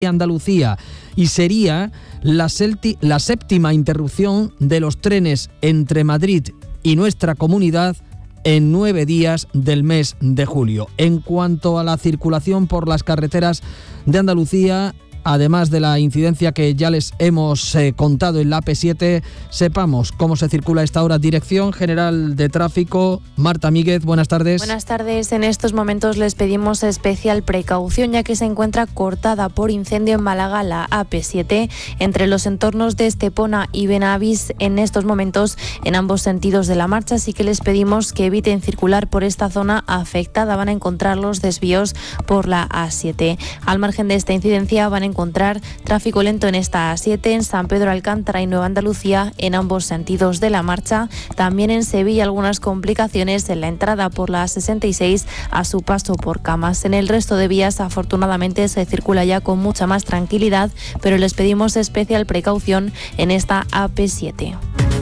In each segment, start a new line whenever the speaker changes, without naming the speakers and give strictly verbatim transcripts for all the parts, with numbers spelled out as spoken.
Andalucía y sería la, selti- la séptima interrupción de los trenes entre Madrid y nuestra comunidad en nueve días del mes de julio. En cuanto a la circulación por las carreteras de Andalucía, además de la incidencia que ya les hemos eh, contado en la A P siete, sepamos cómo se circula a esta hora. Dirección General de Tráfico, Marta Míguez, buenas tardes.
Buenas tardes. En estos momentos les pedimos especial precaución, ya que se encuentra cortada por incendio en Málaga la A P siete entre los entornos de Estepona y Benavís en estos momentos en ambos sentidos de la marcha, así que les pedimos que eviten circular por esta zona afectada. Van a encontrar los desvíos por la A siete. Al margen de esta incidencia van a encontrar tráfico lento en esta A siete, en San Pedro Alcántara y Nueva Andalucía en ambos sentidos de la marcha. También en Sevilla algunas complicaciones en la entrada por la A sesenta y seis a su paso por Camas. En el resto de vías afortunadamente se circula ya con mucha más tranquilidad, pero les pedimos especial precaución en esta A P siete.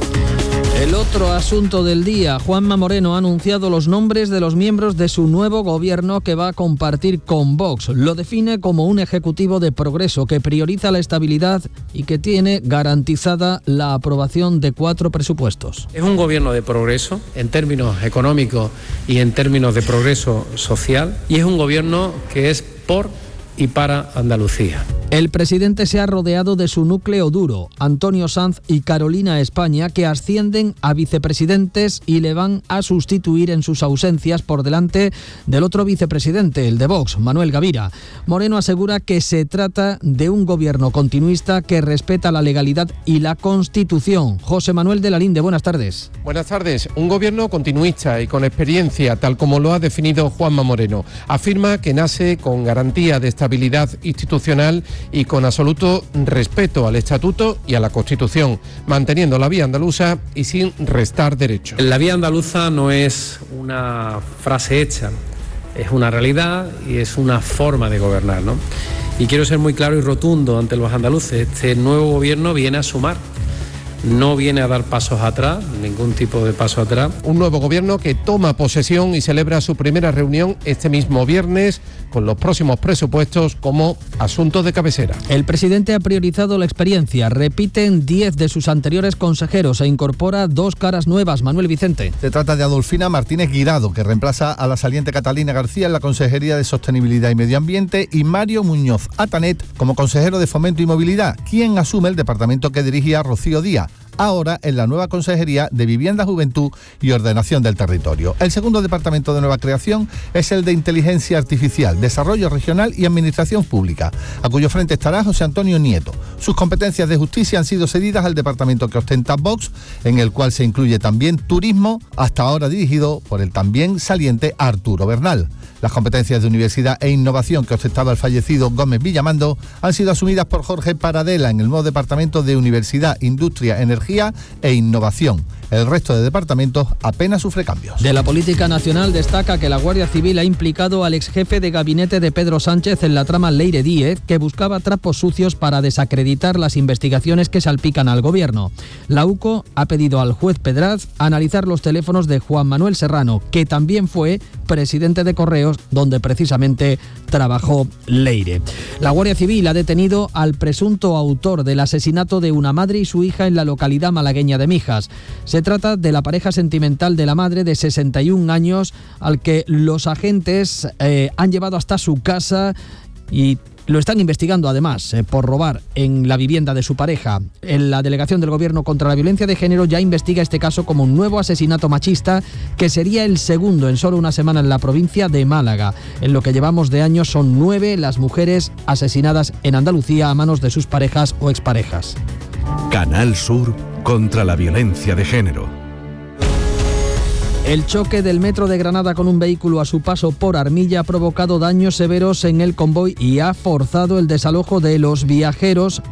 El otro asunto del día, Juanma Moreno ha anunciado los nombres de los miembros de su nuevo gobierno que va a compartir con Vox. Lo define como un ejecutivo de progreso que prioriza la estabilidad y que tiene garantizada la aprobación de cuatro presupuestos.
Es un gobierno de progreso en términos económicos y en términos de progreso social, y es un gobierno que es por y para Andalucía.
El presidente se ha rodeado de su núcleo duro, Antonio Sanz y Carolina España, que ascienden a vicepresidentes y le van a sustituir en sus ausencias por delante del otro vicepresidente, el de Vox, Manuel Gavira. Moreno asegura que se trata de un gobierno continuista que respeta la legalidad y la Constitución. José Manuel de la Linde, buenas tardes.
Buenas tardes. Un gobierno continuista y con experiencia, tal como lo ha definido Juanma Moreno. Afirma que nace con garantía de estabilidad institucional y con absoluto respeto al Estatuto y a la Constitución, manteniendo la vía andaluza y sin restar derechos.
La vía andaluza no es una frase hecha, es una realidad y es una forma de gobernar, ¿no? Y quiero ser muy claro y rotundo ante los andaluces: este nuevo gobierno viene a sumar. No viene a dar pasos atrás, ningún tipo de paso atrás.
Un nuevo gobierno que toma posesión y celebra su primera reunión este mismo viernes con los próximos presupuestos como asunto de cabecera.
El presidente ha priorizado la experiencia. Repiten diez de sus anteriores consejeros e incorpora dos caras nuevas. Manuel Vicente.
Se trata de Adolfina Martínez Guirado, que reemplaza a la saliente Catalina García en la Consejería de Sostenibilidad y Medio Ambiente, y Mario Muñoz Atanet como consejero de Fomento y Movilidad, quien asume el departamento que dirigía Rocío Díaz, ahora en la nueva Consejería de Vivienda, Juventud y Ordenación del Territorio. El segundo departamento de nueva creación es el de Inteligencia Artificial, Desarrollo Regional y Administración Pública, a cuyo frente estará José Antonio Nieto. Sus competencias de justicia han sido cedidas al departamento que ostenta Vox, en el cual se incluye también Turismo, hasta ahora dirigido por el también saliente Arturo Bernal. Las competencias de Universidad e Innovación que ostentaba el fallecido Gómez Villamando han sido asumidas por Jorge Paradela en el nuevo departamento de Universidad, Industria, Energía e Innovación. El resto de departamentos apenas sufre cambios.
De la política nacional destaca que la Guardia Civil ha implicado al exjefe de gabinete de Pedro Sánchez en la trama Leire Díez, que buscaba trapos sucios para desacreditar las investigaciones que salpican al gobierno. La U C O ha pedido al juez Pedraz analizar los teléfonos de Juan Manuel Serrano, que también fue presidente de Correos, donde precisamente trabajó Leire. La Guardia Civil ha detenido al presunto autor del asesinato de una madre y su hija en la localidad malagueña de Mijas. Se trata de la pareja sentimental de la madre de sesenta y un años, al que los agentes eh, han llevado hasta su casa y lo están investigando además eh, por robar en la vivienda de su pareja. En la Delegación del Gobierno contra la Violencia de Género ya investiga este caso como un nuevo asesinato machista, que sería el segundo en solo una semana en la provincia de Málaga. En lo que llevamos de año son nueve las mujeres asesinadas en Andalucía a manos de sus parejas o exparejas.
Canal Sur contra la violencia de género.
El choque del metro de Granada con un vehículo a su paso por Armilla ha provocado daños severos en el convoy y ha forzado el desalojo de los viajeros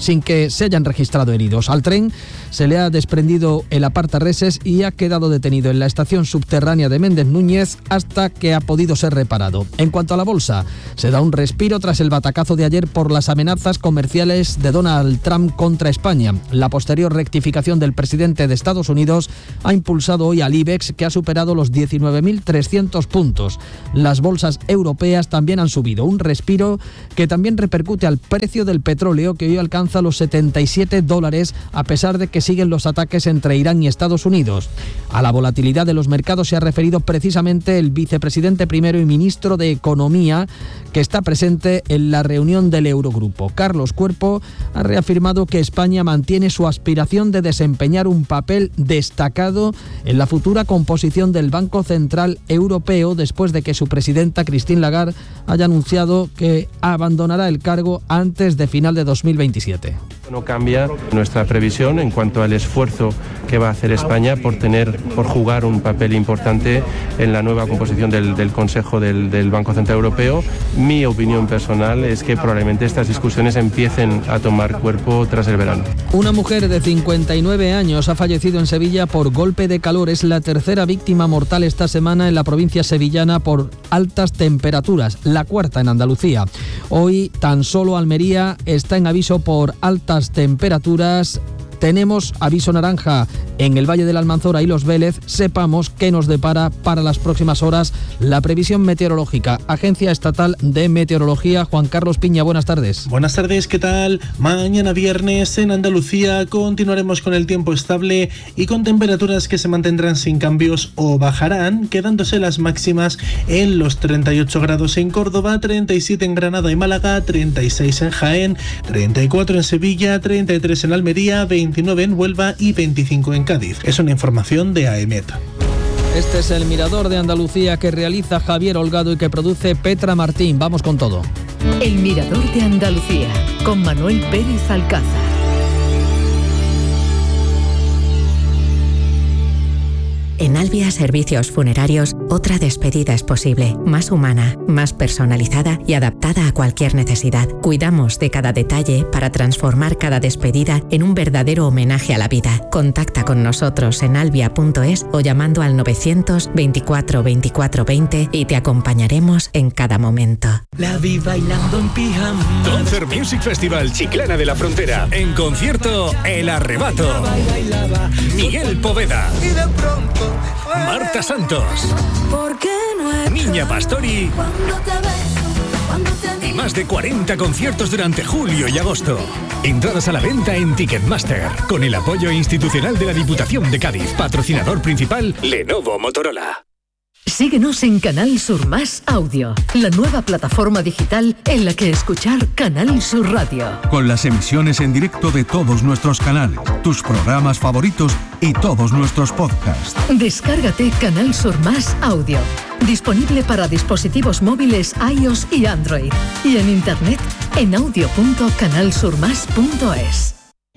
sin que se hayan registrado heridos. Al tren se le ha desprendido el apartarreses y ha quedado detenido en la estación subterránea de Méndez Núñez hasta que ha podido ser reparado. En cuanto a la bolsa, se da un respiro tras el batacazo de ayer por las amenazas comerciales de Donald Trump contra España. La posterior rectificación del presidente de Estados Unidos ha impulsado hoy al IBEX, que ha superado los diecinueve mil trescientos puntos. Las bolsas europeas también han subido, un respiro que también repercute al precio del petróleo, que hoy alcanza los setenta y siete dólares, a pesar de que siguen los ataques entre Irán y Estados Unidos. A la volatilidad de los mercados se ha referido precisamente el vicepresidente primero y ministro de Economía, que está presente en la reunión del Eurogrupo. Carlos Cuerpo ha reafirmado que España mantiene su aspiración de desempeñar un papel destacado en la futura composición del Banco Central Europeo, después de que su presidenta Christine Lagarde haya anunciado que abandonará el cargo antes de final de dos mil veintisiete.
No cambia nuestra previsión en cuanto al esfuerzo que va a hacer España por tener, por jugar un papel importante en la nueva composición del, del Consejo del, del Banco Central Europeo. Mi opinión personal es que probablemente estas discusiones empiecen a tomar cuerpo tras el verano.
Una mujer de cincuenta y nueve años ha fallecido en Sevilla por golpe de calor. Es la tercera víctima mortal esta semana en la provincia sevillana por altas temperaturas, la cuarta en Andalucía. Hoy tan solo Almería está en aviso por altas temperaturas. Tenemos aviso naranja en el Valle de la Almanzora y Los Vélez. Sepamos qué nos depara para las próximas horas la previsión meteorológica. Agencia Estatal de Meteorología, Juan Carlos Piña, buenas tardes.
Buenas tardes, ¿qué tal? Mañana viernes en Andalucía continuaremos con el tiempo estable y con temperaturas que se mantendrán sin cambios o bajarán, quedándose las máximas en los treinta y ocho grados en Córdoba, treinta y siete en Granada y Málaga, treinta y seis en Jaén, treinta y cuatro en Sevilla, treinta y tres en Almería, veintinueve en Huelva y veinticinco en Cádiz. Es una información de AEMET.
Este es el Mirador de Andalucía que realiza Javier Holgado y que produce Petra Martín. Vamos con todo.
El Mirador de Andalucía, con Manuel Pérez Alcázar.
En Albia Servicios Funerarios, otra despedida es posible, más humana, más personalizada y adaptada a cualquier necesidad. Cuidamos de cada detalle para transformar cada despedida en un verdadero homenaje a la vida. Contacta con nosotros en albia punto es o llamando al novecientos veinticuatro veinticuatro veinte y te acompañaremos en cada momento.
La vi bailando en pijama.
Concert Music Festival Chiclana de la Frontera. En concierto El Arrebato. Miguel Poveda.
Y de pronto
Marta Santos, Niña Pastori y más de cuarenta conciertos durante julio y agosto. Entradas a la venta en Ticketmaster, con el apoyo institucional de la Diputación de Cádiz. Patrocinador principal, Lenovo Motorola.
Síguenos en Canal Sur Más Audio, la nueva plataforma digital en la que escuchar Canal Sur Radio.
Con las emisiones en directo de todos nuestros canales, tus programas favoritos y todos nuestros podcasts.
Descárgate Canal Sur Más Audio, disponible para dispositivos móviles iOS y Android, y en internet en audio punto canal sur más punto es.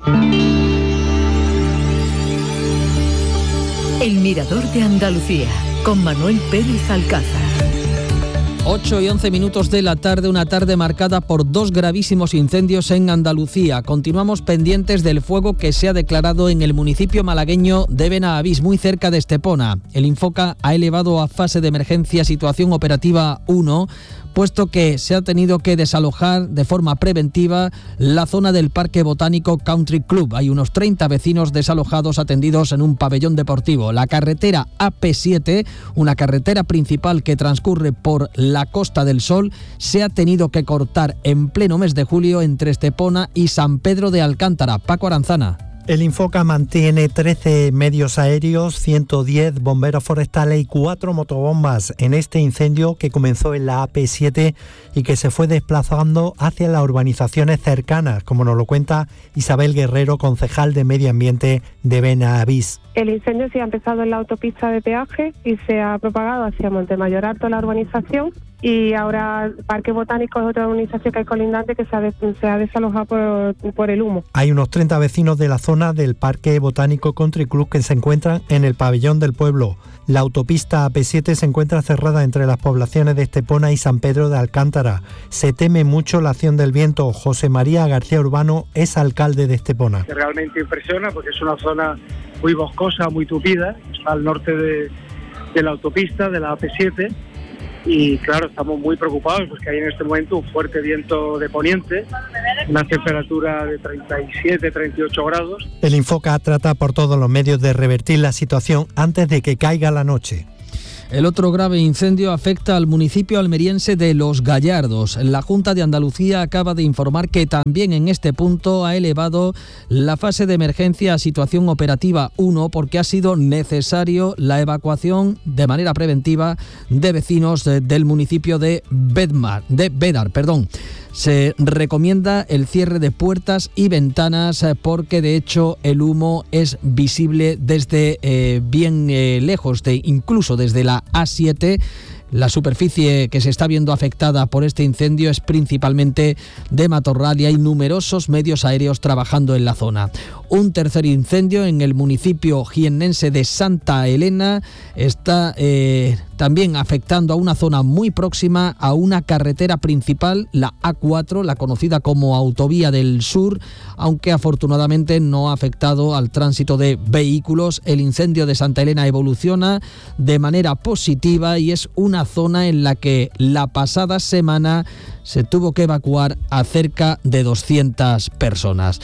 El Mirador de Andalucía, con Manuel Pérez Alcázar.
ocho y once minutos de la tarde, una tarde marcada por dos gravísimos incendios en Andalucía. Continuamos pendientes del fuego que se ha declarado en el municipio malagueño de Benavís, muy cerca de Estepona. El Infoca ha elevado a fase de emergencia situación operativa uno, puesto que se ha tenido que desalojar de forma preventiva la zona del Parque Botánico Country Club. Hay unos treinta vecinos desalojados atendidos en un pabellón deportivo. La carretera A P siete, una carretera principal que transcurre por la Costa del Sol, se ha tenido que cortar en pleno mes de julio entre Estepona y San Pedro de Alcántara. Paco Aranzana.
El Infoca mantiene trece medios aéreos, ciento diez bomberos forestales y cuatro motobombas en este incendio que comenzó en la A P siete y que se fue desplazando hacia las urbanizaciones cercanas, como nos lo cuenta Isabel Guerrero, concejal de Medio Ambiente de Benavís.
El incendio se ha empezado en la autopista de peaje y se ha propagado hacia Montemayor Alto, la urbanización, y ahora Parque Botánico es otra urbanización que hay colindante que se ha, de, se ha desalojado por, por el humo.
Hay unos treinta vecinos de la zona zona del Parque Botánico Country Club que se encuentra en el pabellón del pueblo. La autopista A P siete se encuentra cerrada entre las poblaciones de Estepona y San Pedro de Alcántara. Se teme mucho la acción del viento. José María García Urbano es alcalde de Estepona.
Realmente impresiona porque es una zona muy boscosa, muy tupida, está al norte de, de la autopista, de la A P siete, y claro, estamos muy preocupados porque hay en este momento un fuerte viento de poniente, una temperatura de treinta y siete, treinta y ocho grados.
El Infoca trata por todos los medios de revertir la situación antes de que caiga la noche.
El otro grave incendio afecta al municipio almeriense de Los Gallardos. La Junta de Andalucía acaba de informar que también en este punto ha elevado la fase de emergencia a situación operativa uno porque ha sido necesario la evacuación de manera preventiva de vecinos de, del municipio de Bedmar, de Bedar, perdón. Se recomienda el cierre de puertas y ventanas porque de hecho el humo es visible desde eh, bien eh, lejos, de incluso desde la A siete. La superficie que se está viendo afectada por este incendio es principalmente de matorral y hay numerosos medios aéreos trabajando en la zona. Un tercer incendio en el municipio jiennense de Santa Elena está eh, también afectando a una zona muy próxima a una carretera principal, la A cuatro, la conocida como Autovía del Sur, aunque afortunadamente no ha afectado al tránsito de vehículos. El incendio de Santa Elena evoluciona de manera positiva y es una zona en la que la pasada semana se tuvo que evacuar a cerca de doscientas personas.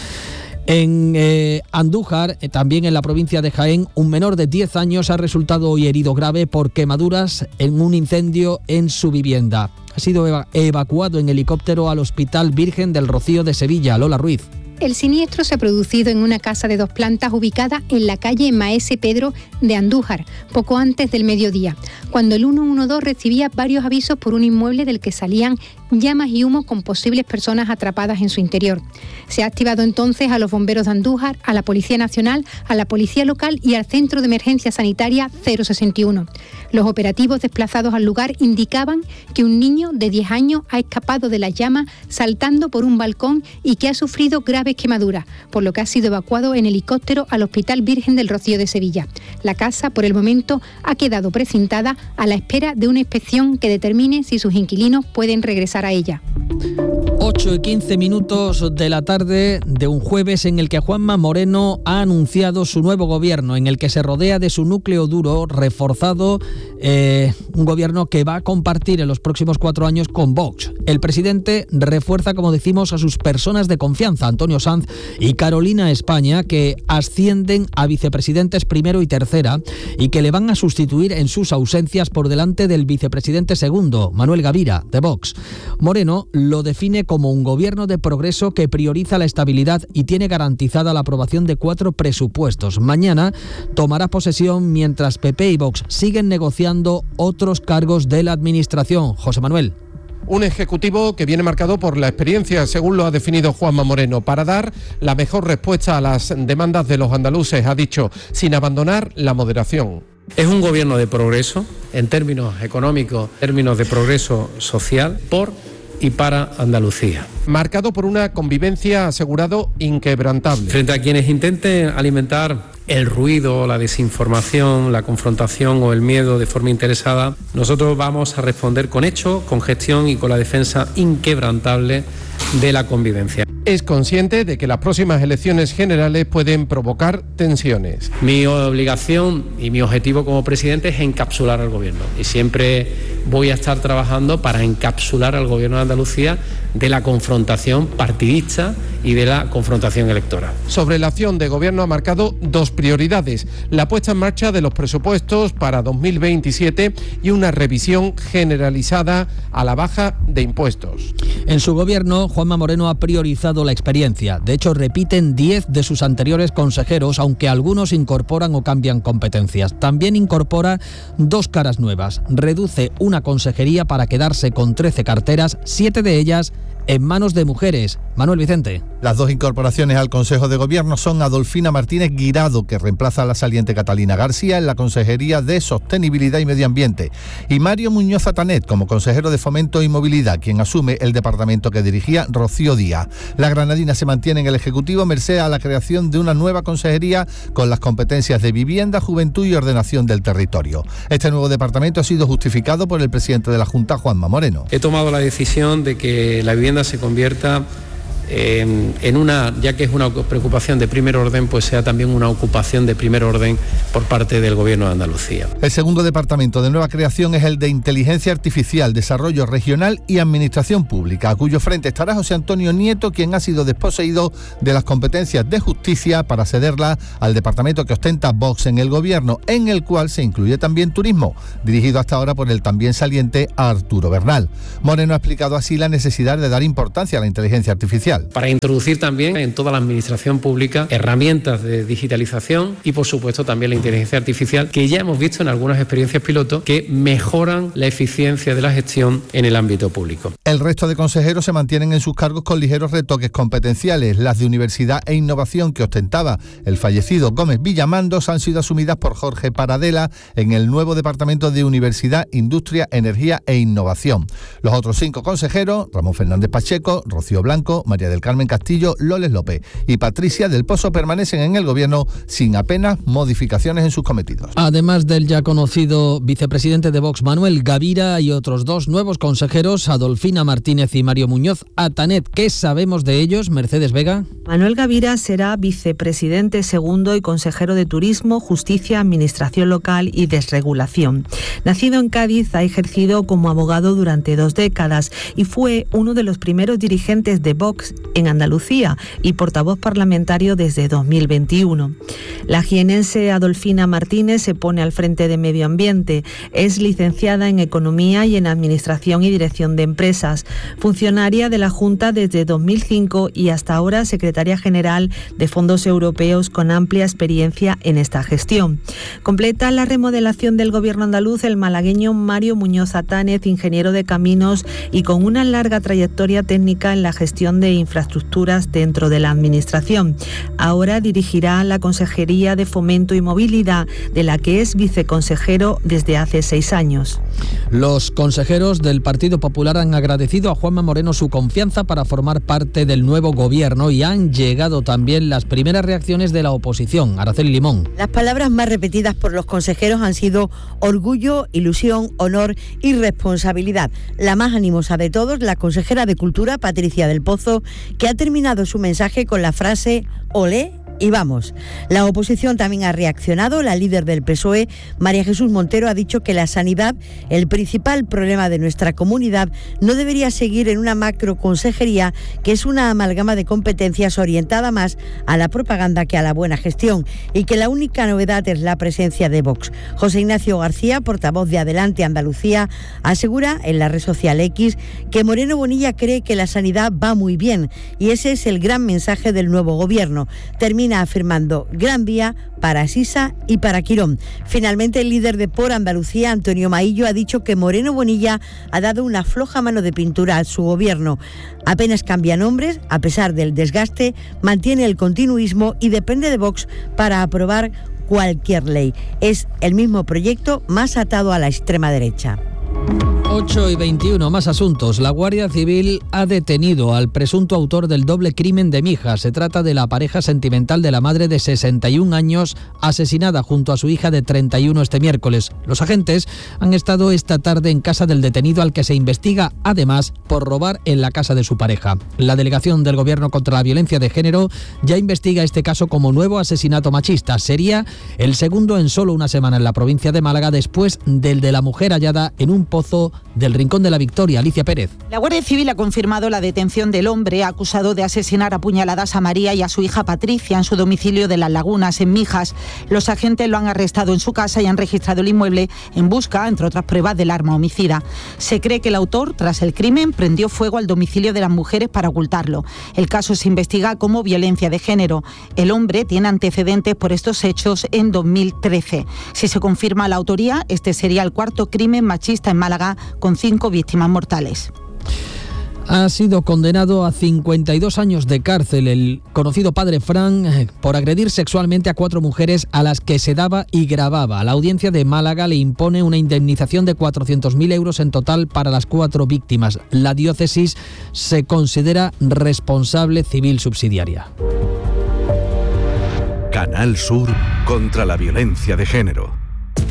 En eh, Andújar, eh, también en la provincia de Jaén, un menor de diez años ha resultado hoy herido grave por quemaduras en un incendio en su vivienda. Ha sido eva- evacuado en helicóptero al Hospital Virgen del Rocío de Sevilla. Lola Ruiz.
El siniestro se ha producido en una casa de dos plantas ubicada en la calle Maese Pedro de Andújar, poco antes del mediodía, cuando el ciento doce recibía varios avisos por un inmueble del que salían llamas y humo con posibles personas atrapadas en su interior. Se ha activado entonces a los bomberos de Andújar, a la Policía Nacional, a la Policía Local y al Centro de Emergencia Sanitaria cero sesenta y uno. Los operativos desplazados al lugar indicaban que un niño de diez años ha escapado de las llamas saltando por un balcón y que ha sufrido graves quemaduras, por lo que ha sido evacuado en helicóptero al Hospital Virgen del Rocío de Sevilla. La casa, por el momento, ha quedado precintada a la espera de una inspección que determine si sus inquilinos pueden regresar a ella.
ocho y quince minutos de la tarde de un jueves en el que Juanma Moreno ha anunciado su nuevo gobierno, en el que se rodea de su núcleo duro reforzado, eh, un gobierno que va a compartir en los próximos cuatro años con Vox. El presidente refuerza, como decimos, a sus personas de confianza, Antonio Sanz y Carolina España, que ascienden a vicepresidentes primero y tercera y que le van a sustituir en sus ausencias por delante del vicepresidente segundo, Manuel Gavira, de Vox. Moreno lo define como un gobierno de progreso que prioriza la estabilidad y tiene garantizada la aprobación de cuatro presupuestos. Mañana tomará posesión mientras P P y Vox siguen negociando otros cargos de la administración. José Manuel.
Un ejecutivo que viene marcado por la experiencia, según lo ha definido Juanma Moreno, para dar la mejor respuesta a las demandas de los andaluces, ha dicho, sin abandonar la moderación.
Es un gobierno de progreso en términos económicos, en términos de progreso social, por y para Andalucía.
Marcado por una convivencia, asegurado, inquebrantable.
Frente a quienes intenten alimentar el ruido, la desinformación, la confrontación o el miedo de forma interesada, nosotros vamos a responder con hechos, con gestión y con la defensa inquebrantable de la convivencia.
Es consciente de que las próximas elecciones generales pueden provocar tensiones.
Mi obligación y mi objetivo como presidente es encapsular al gobierno y siempre voy a estar trabajando para encapsular al gobierno de Andalucía de la confrontación partidista y de la confrontación electoral.
Sobre la acción de gobierno ha marcado dos prioridades: la puesta en marcha de los presupuestos para dos mil veintisiete y una revisión generalizada a la baja de impuestos.
En su gobierno, Juanma Moreno ha priorizado la experiencia. De hecho, repiten diez de sus anteriores consejeros, aunque algunos incorporan o cambian competencias. También incorpora dos caras nuevas. Reduce una consejería para quedarse con trece carteras, siete de ellas en manos de mujeres. Manuel Vicente.
Las dos incorporaciones al Consejo de Gobierno son Adolfina Martínez Guirado, que reemplaza a la saliente Catalina García en la Consejería de Sostenibilidad y Medio Ambiente, y Mario Muñoz Atanet como consejero de Fomento y Movilidad, quien asume el departamento que dirigía Rocío Díaz. La granadina se mantiene en el Ejecutivo merced a la creación de una nueva consejería con las competencias de vivienda, juventud y ordenación del territorio. Este nuevo departamento ha sido justificado por el presidente de la Junta, Juanma Moreno.
He tomado la decisión de que la vivienda se convierta en, en una, ya que es una preocupación de primer orden, pues sea también una ocupación de primer orden por parte del Gobierno de Andalucía.
El segundo departamento de nueva creación es el de Inteligencia Artificial, Desarrollo Regional y Administración Pública, a cuyo frente estará José Antonio Nieto, quien ha sido desposeído de las competencias de justicia para cederla al departamento que ostenta Vox en el Gobierno, en el cual se incluye también turismo, dirigido hasta ahora por el también saliente Arturo Bernal. Moreno ha explicado así la necesidad de dar importancia a la inteligencia artificial.
Para introducir también en toda la administración pública herramientas de digitalización y, por supuesto, también la inteligencia artificial, que ya hemos visto en algunas experiencias piloto que mejoran la eficiencia de la gestión en el ámbito público.
El resto de consejeros se mantienen en sus cargos con ligeros retoques competenciales. Las de Universidad e Innovación, que ostentaba el fallecido Gómez Villamandos, han sido asumidas por Jorge Paradela en el nuevo Departamento de Universidad, Industria, Energía e Innovación. Los otros cinco consejeros, Ramón Fernández Pacheco, Rocío Blanco, María del Carmen Castillo, Loles López y Patricia del Pozo, permanecen en el Gobierno sin apenas modificaciones en sus cometidos.
Además del ya conocido vicepresidente de Vox, Manuel Gavira, y otros dos nuevos consejeros, Adolfina Martínez y Mario Muñoz Atanet. ¿Qué sabemos de ellos, Mercedes Vega?
Manuel Gavira será vicepresidente segundo y consejero de Turismo, Justicia, Administración Local y Desregulación. Nacido en Cádiz, ha ejercido como abogado durante dos décadas y fue uno de los primeros dirigentes de Vox en Andalucía y portavoz parlamentario desde dos mil veintiuno. La jienense Adolfina Martínez se pone al frente de Medio Ambiente. Es licenciada en Economía y en Administración y Dirección de Empresas, funcionaria de la Junta desde dos mil cinco y hasta ahora secretaria general de Fondos Europeos con amplia experiencia en esta gestión. Completa la remodelación del Gobierno andaluz el malagueño Mario Muñoz Atanet, ingeniero de caminos y con una larga trayectoria técnica en la gestión de infraestructuras dentro de la Administración. Ahora dirigirá la Consejería de Fomento y Movilidad, de la que es viceconsejero desde hace seis años.
Los consejeros del Partido Popular han agradecido a Juanma Moreno su confianza para formar parte del nuevo Gobierno y han llegado también las primeras reacciones de la oposición. Araceli Limón.
Las palabras más repetidas por los consejeros han sido orgullo, ilusión, honor y responsabilidad. La más animosa de todos, la consejera de Cultura, Patricia del Pozo, que ha terminado su mensaje con la frase «Olé». Y vamos, la oposición también ha reaccionado. La líder del P S O E, María Jesús Montero, ha dicho que la sanidad, el principal problema de nuestra comunidad, no debería seguir en una macroconsejería que es una amalgama de competencias orientada más a la propaganda que a la buena gestión, y que la única novedad es la presencia de Vox. José Ignacio García, portavoz de Adelante Andalucía, asegura en la red social X que Moreno Bonilla cree que la sanidad va muy bien y ese es el gran mensaje del nuevo gobierno. Termina afirmando gran vía para Sisa y para Quirón. Finalmente, el líder de Por Andalucía, Antonio Maillo, ha dicho que Moreno Bonilla ha dado una floja mano de pintura a su gobierno. Apenas cambia nombres, a pesar del desgaste, mantiene el continuismo y depende de Vox para aprobar cualquier ley. Es el mismo proyecto más atado a la extrema derecha.
ocho y veintiuno, más asuntos. La Guardia Civil ha detenido al presunto autor del doble crimen de Mijas. Se trata de la pareja sentimental de la madre de sesenta y un años, asesinada junto a su hija de treinta y uno este miércoles. Los agentes han estado esta tarde en casa del detenido, al que se investiga además por robar en la casa de su pareja. La Delegación del Gobierno contra la Violencia de Género ya investiga este caso como nuevo asesinato machista. Sería el segundo en solo una semana en la provincia de Málaga, después del de la mujer hallada en un pozo del Rincón de la Victoria. Alicia Pérez.
La Guardia Civil ha confirmado la detención del hombre acusado de asesinar a puñaladas a María y a su hija Patricia en su domicilio de Las Lagunas, en Mijas. Los agentes lo han arrestado en su casa y han registrado el inmueble en busca, entre otras pruebas, del arma homicida. Se cree que el autor, tras el crimen, prendió fuego al domicilio de las mujeres para ocultarlo. El caso se investiga como violencia de género. El hombre tiene antecedentes por estos hechos en dos mil trece. Si se confirma la autoría, este sería el cuarto crimen machista en Málaga, con cinco víctimas mortales.
Ha sido condenado a cincuenta y dos años de cárcel el conocido padre Fran por agredir sexualmente a cuatro mujeres a las que sedaba y grababa. La audiencia de Málaga le impone una indemnización de cuatrocientos mil euros en total para las cuatro víctimas. La diócesis se considera responsable civil subsidiaria.
Canal Sur contra la violencia de género.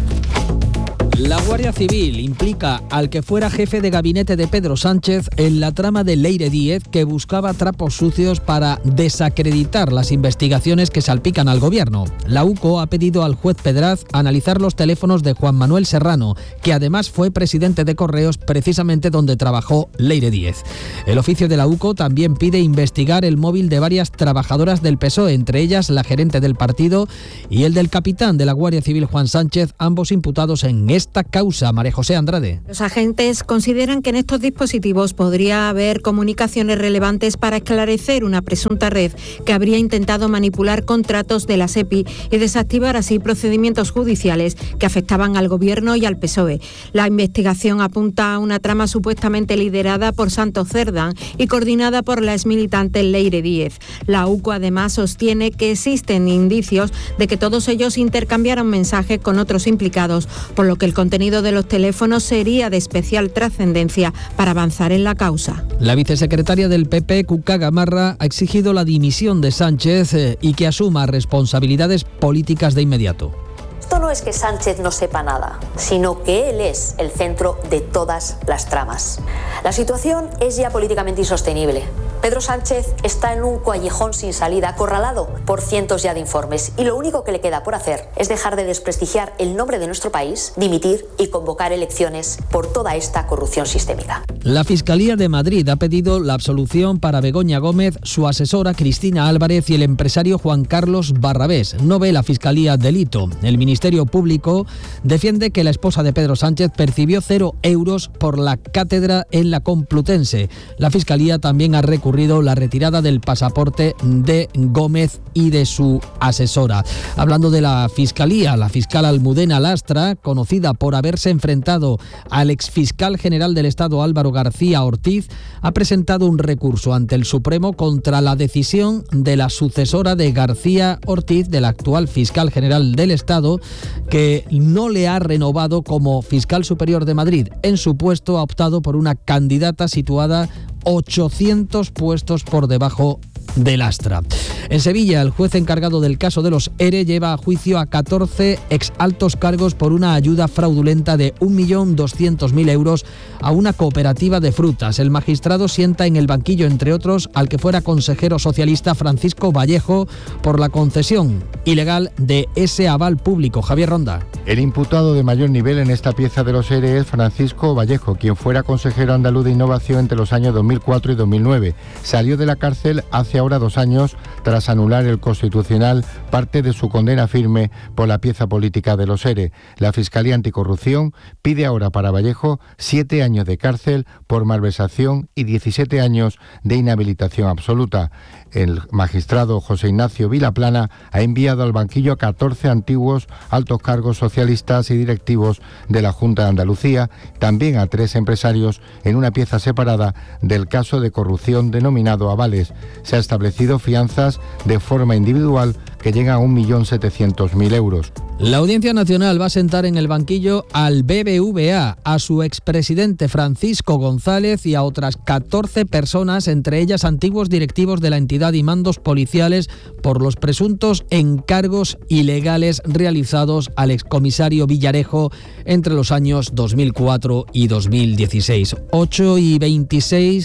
La Guardia Civil implica al que fuera jefe de gabinete de Pedro Sánchez en la trama de Leire Díez, que buscaba trapos sucios para desacreditar las investigaciones que salpican al gobierno. La UCO ha pedido al juez Pedraz analizar los teléfonos de Juan Manuel Serrano, que además fue presidente de Correos, precisamente donde trabajó Leire Díez. El oficio de la UCO también pide investigar el móvil de varias trabajadoras del P S O E, entre ellas la gerente del partido y el del capitán de la Guardia Civil, Juan Sánchez, ambos imputados en esta esta causa. María José Andrade.
Los agentes consideran que en estos dispositivos podría haber comunicaciones relevantes para esclarecer una presunta red que habría intentado manipular contratos de la SEPI y desactivar así procedimientos judiciales que afectaban al gobierno y al P S O E. La investigación apunta a una trama supuestamente liderada por Santos Cerdán y coordinada por la exmilitante Leire Díez. La UCO además sostiene que existen indicios de que todos ellos intercambiaron mensajes con otros implicados, por lo que el contenido de los teléfonos sería de especial trascendencia para avanzar en la causa.
La vicesecretaria del P P, Cuca Gamarra, ha exigido la dimisión de Sánchez eh, y que asuma responsabilidades políticas de inmediato.
Esto no es que Sánchez no sepa nada, sino que él es el centro de todas las tramas. La situación es ya políticamente insostenible. Pedro Sánchez está en un callejón sin salida, acorralado por cientos ya de informes, y lo único que le queda por hacer es dejar de desprestigiar el nombre de nuestro país, dimitir y convocar elecciones por toda esta corrupción sistémica.
La Fiscalía de Madrid ha pedido la absolución para Begoña Gómez, su asesora Cristina Álvarez y el empresario Juan Carlos Barrabés. No ve la Fiscalía delito. El Ministerio Público defiende que la esposa de Pedro Sánchez percibió cero euros por la cátedra en la Complutense. La Fiscalía también ha recurrido la retirada del pasaporte de Gómez y de su asesora. Hablando de la Fiscalía, la fiscal Almudena Lastra, conocida por haberse enfrentado al exfiscal general del Estado Álvaro García Ortiz, ha presentado un recurso ante el Supremo contra la decisión de la sucesora de García Ortiz, del actual fiscal general del Estado, que no le ha renovado como fiscal superior de Madrid. En su puesto ha optado por una candidata situada ochocientos puestos por debajo de Lastra. En Sevilla, el juez encargado del caso de los ERE lleva a juicio a catorce exaltos cargos por una ayuda fraudulenta de un millón doscientos mil euros a una cooperativa de frutas. El magistrado sienta en el banquillo, entre otros, al que fuera consejero socialista Francisco Vallejo por la concesión ilegal de ese aval público. Javier Ronda.
El imputado de mayor nivel en esta pieza de los ERE es Francisco Vallejo, quien fuera consejero andaluz de innovación entre los años dos mil cuatro y dos mil nueve. Salió de la cárcel hace ahora dos años tras anular el Constitucional parte de su condena firme por la pieza política de los ERE. La Fiscalía Anticorrupción pide ahora para Vallejo siete años de cárcel por malversación y diecisiete años de inhabilitación absoluta. El magistrado José Ignacio Vilaplana ha enviado al banquillo a catorce antiguos altos cargos socialistas y directivos de la Junta de Andalucía, también a tres empresarios en una pieza separada del caso de corrupción denominado avales. Se ha establecido fianzas de forma individual que llegan a un millón setecientos mil euros.
La Audiencia Nacional va a sentar en el banquillo al B B V A, a su expresidente Francisco González y a otras catorce personas, entre ellas antiguos directivos de la entidad y mandos policiales, por los presuntos encargos ilegales realizados al excomisario Villarejo entre los años dos mil cuatro y dos mil dieciséis. ocho y veintiséis,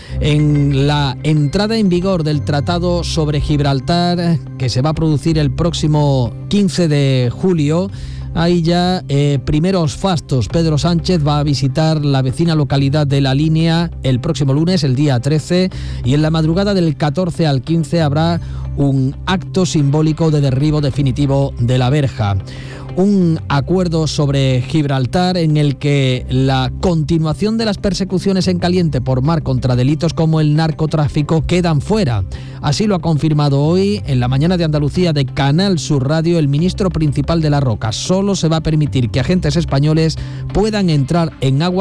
en la entrada en vigor del Tratado sobre Gibraltar, que se va a producir el próximo quince de julio, hay ya eh, primeros fastos. Pedro Sánchez va a visitar la vecina localidad de La Línea el próximo lunes, el día trece, y en la madrugada del catorce al quince habrá un acto simbólico de derribo definitivo de la verja. Un acuerdo sobre Gibraltar en el que la continuación de las persecuciones en caliente por mar contra delitos como el narcotráfico quedan fuera. Así lo ha confirmado hoy en la mañana de Andalucía de Canal Sur Radio el ministro principal de La Roca. Solo se va a permitir que agentes españoles puedan entrar en aguas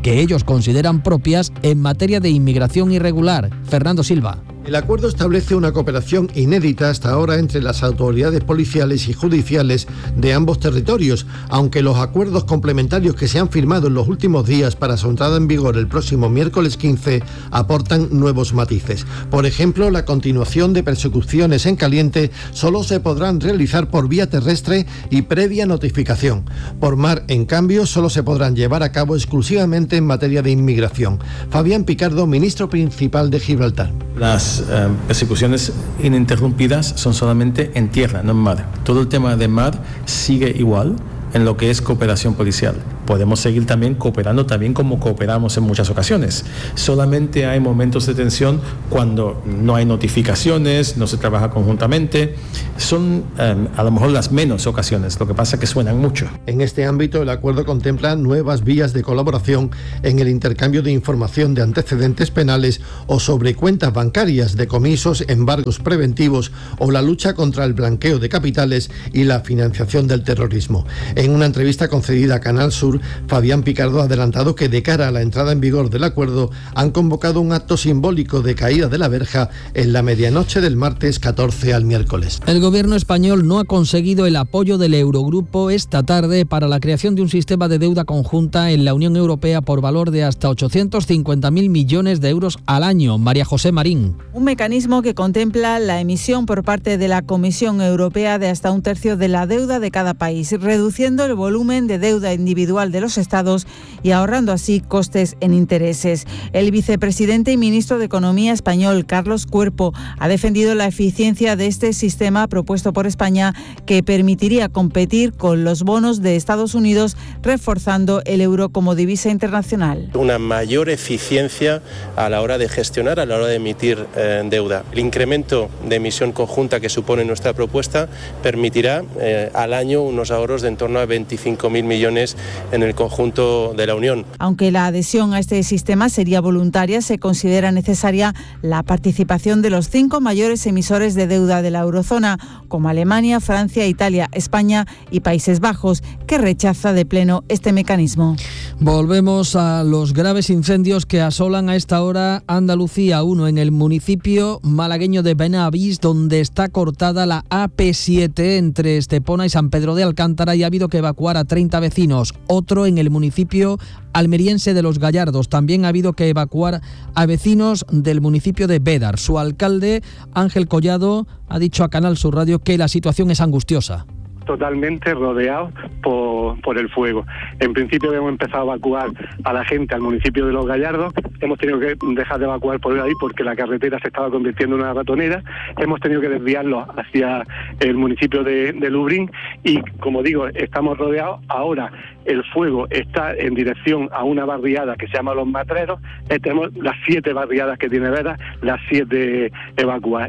que ellos consideran propias en materia de inmigración irregular. Fernando Silva.
El acuerdo establece una cooperación inédita hasta ahora entre las autoridades policiales y judiciales de ambos territorios, aunque los acuerdos complementarios que se han firmado en los últimos días para su entrada en vigor el próximo miércoles quince aportan nuevos matices. Por ejemplo, la continuación de persecuciones en caliente solo se podrán realizar por vía terrestre y previa notificación. Por mar, en cambio, solo se podrán llevar a cabo exclusivamente en materia de inmigración. Fabián Picardo, ministro principal de Gibraltar.
Las eh, persecuciones ininterrumpidas son solamente en tierra, no en mar. Todo el tema de mar sigue igual en lo que es cooperación policial. Podemos seguir también cooperando también como cooperamos en muchas ocasiones. Solamente hay momentos de tensión cuando no hay notificaciones, no se trabaja conjuntamente. Son eh, a lo mejor las menos ocasiones, lo que pasa es que suenan mucho.
En este ámbito, el acuerdo contempla nuevas vías de colaboración en el intercambio de información de antecedentes penales o sobre cuentas bancarias, decomisos, embargos preventivos o la lucha contra el blanqueo de capitales y la financiación del terrorismo. En una entrevista concedida a Canal Sur, Fabián Picardo ha adelantado que de cara a la entrada en vigor del acuerdo han convocado un acto simbólico de caída de la verja en la medianoche del martes catorce al miércoles.
El gobierno español no ha conseguido el apoyo del Eurogrupo esta tarde para la creación de un sistema de deuda conjunta en la Unión Europea por valor de hasta ochocientos cincuenta mil millones de euros al año. María José Marín.
Un mecanismo que contempla la emisión por parte de la Comisión Europea de hasta un tercio de la deuda de cada país, reduciendo el volumen de deuda individual de los estados y ahorrando así costes en intereses. El vicepresidente y ministro de Economía español, Carlos Cuerpo, ha defendido la eficiencia de este sistema propuesto por España que permitiría competir con los bonos de Estados Unidos, reforzando el euro como divisa internacional.
Una mayor eficiencia a la hora de gestionar, a la hora de emitir eh, deuda. El incremento de emisión conjunta que supone nuestra propuesta permitirá eh, al año unos ahorros de en torno a veinticinco mil millones en el conjunto de la Unión.
Aunque la adhesión a este sistema sería voluntaria, se considera necesaria la participación de los cinco mayores emisores de deuda de la eurozona, como Alemania, Francia, Italia, España y Países Bajos, que rechaza de pleno este mecanismo.
Volvemos a los graves incendios que asolan a esta hora Andalucía. Uno en el municipio malagueño de Benavís, donde está cortada la A P siete entre Estepona y San Pedro de Alcántara y ha habido que evacuar a treinta vecinos. Otro en el municipio almeriense de Los Gallardos. También ha habido que evacuar a vecinos del municipio de Bédar. Su alcalde, Ángel Collado, ha dicho a Canal Sur Radio que la situación es angustiosa.
Totalmente rodeados por, por el fuego. En principio hemos empezado a evacuar a la gente al municipio de Los Gallardos. Hemos tenido que dejar de evacuar por ahí porque la carretera se estaba convirtiendo en una ratonera. Hemos tenido que desviarlos hacia el municipio de, de Lubrín y, como digo, estamos rodeados. Ahora el fuego está en dirección a una barriada que se llama Los Matreros. Eh, tenemos las siete barriadas que tiene Vera, las siete evacuadas.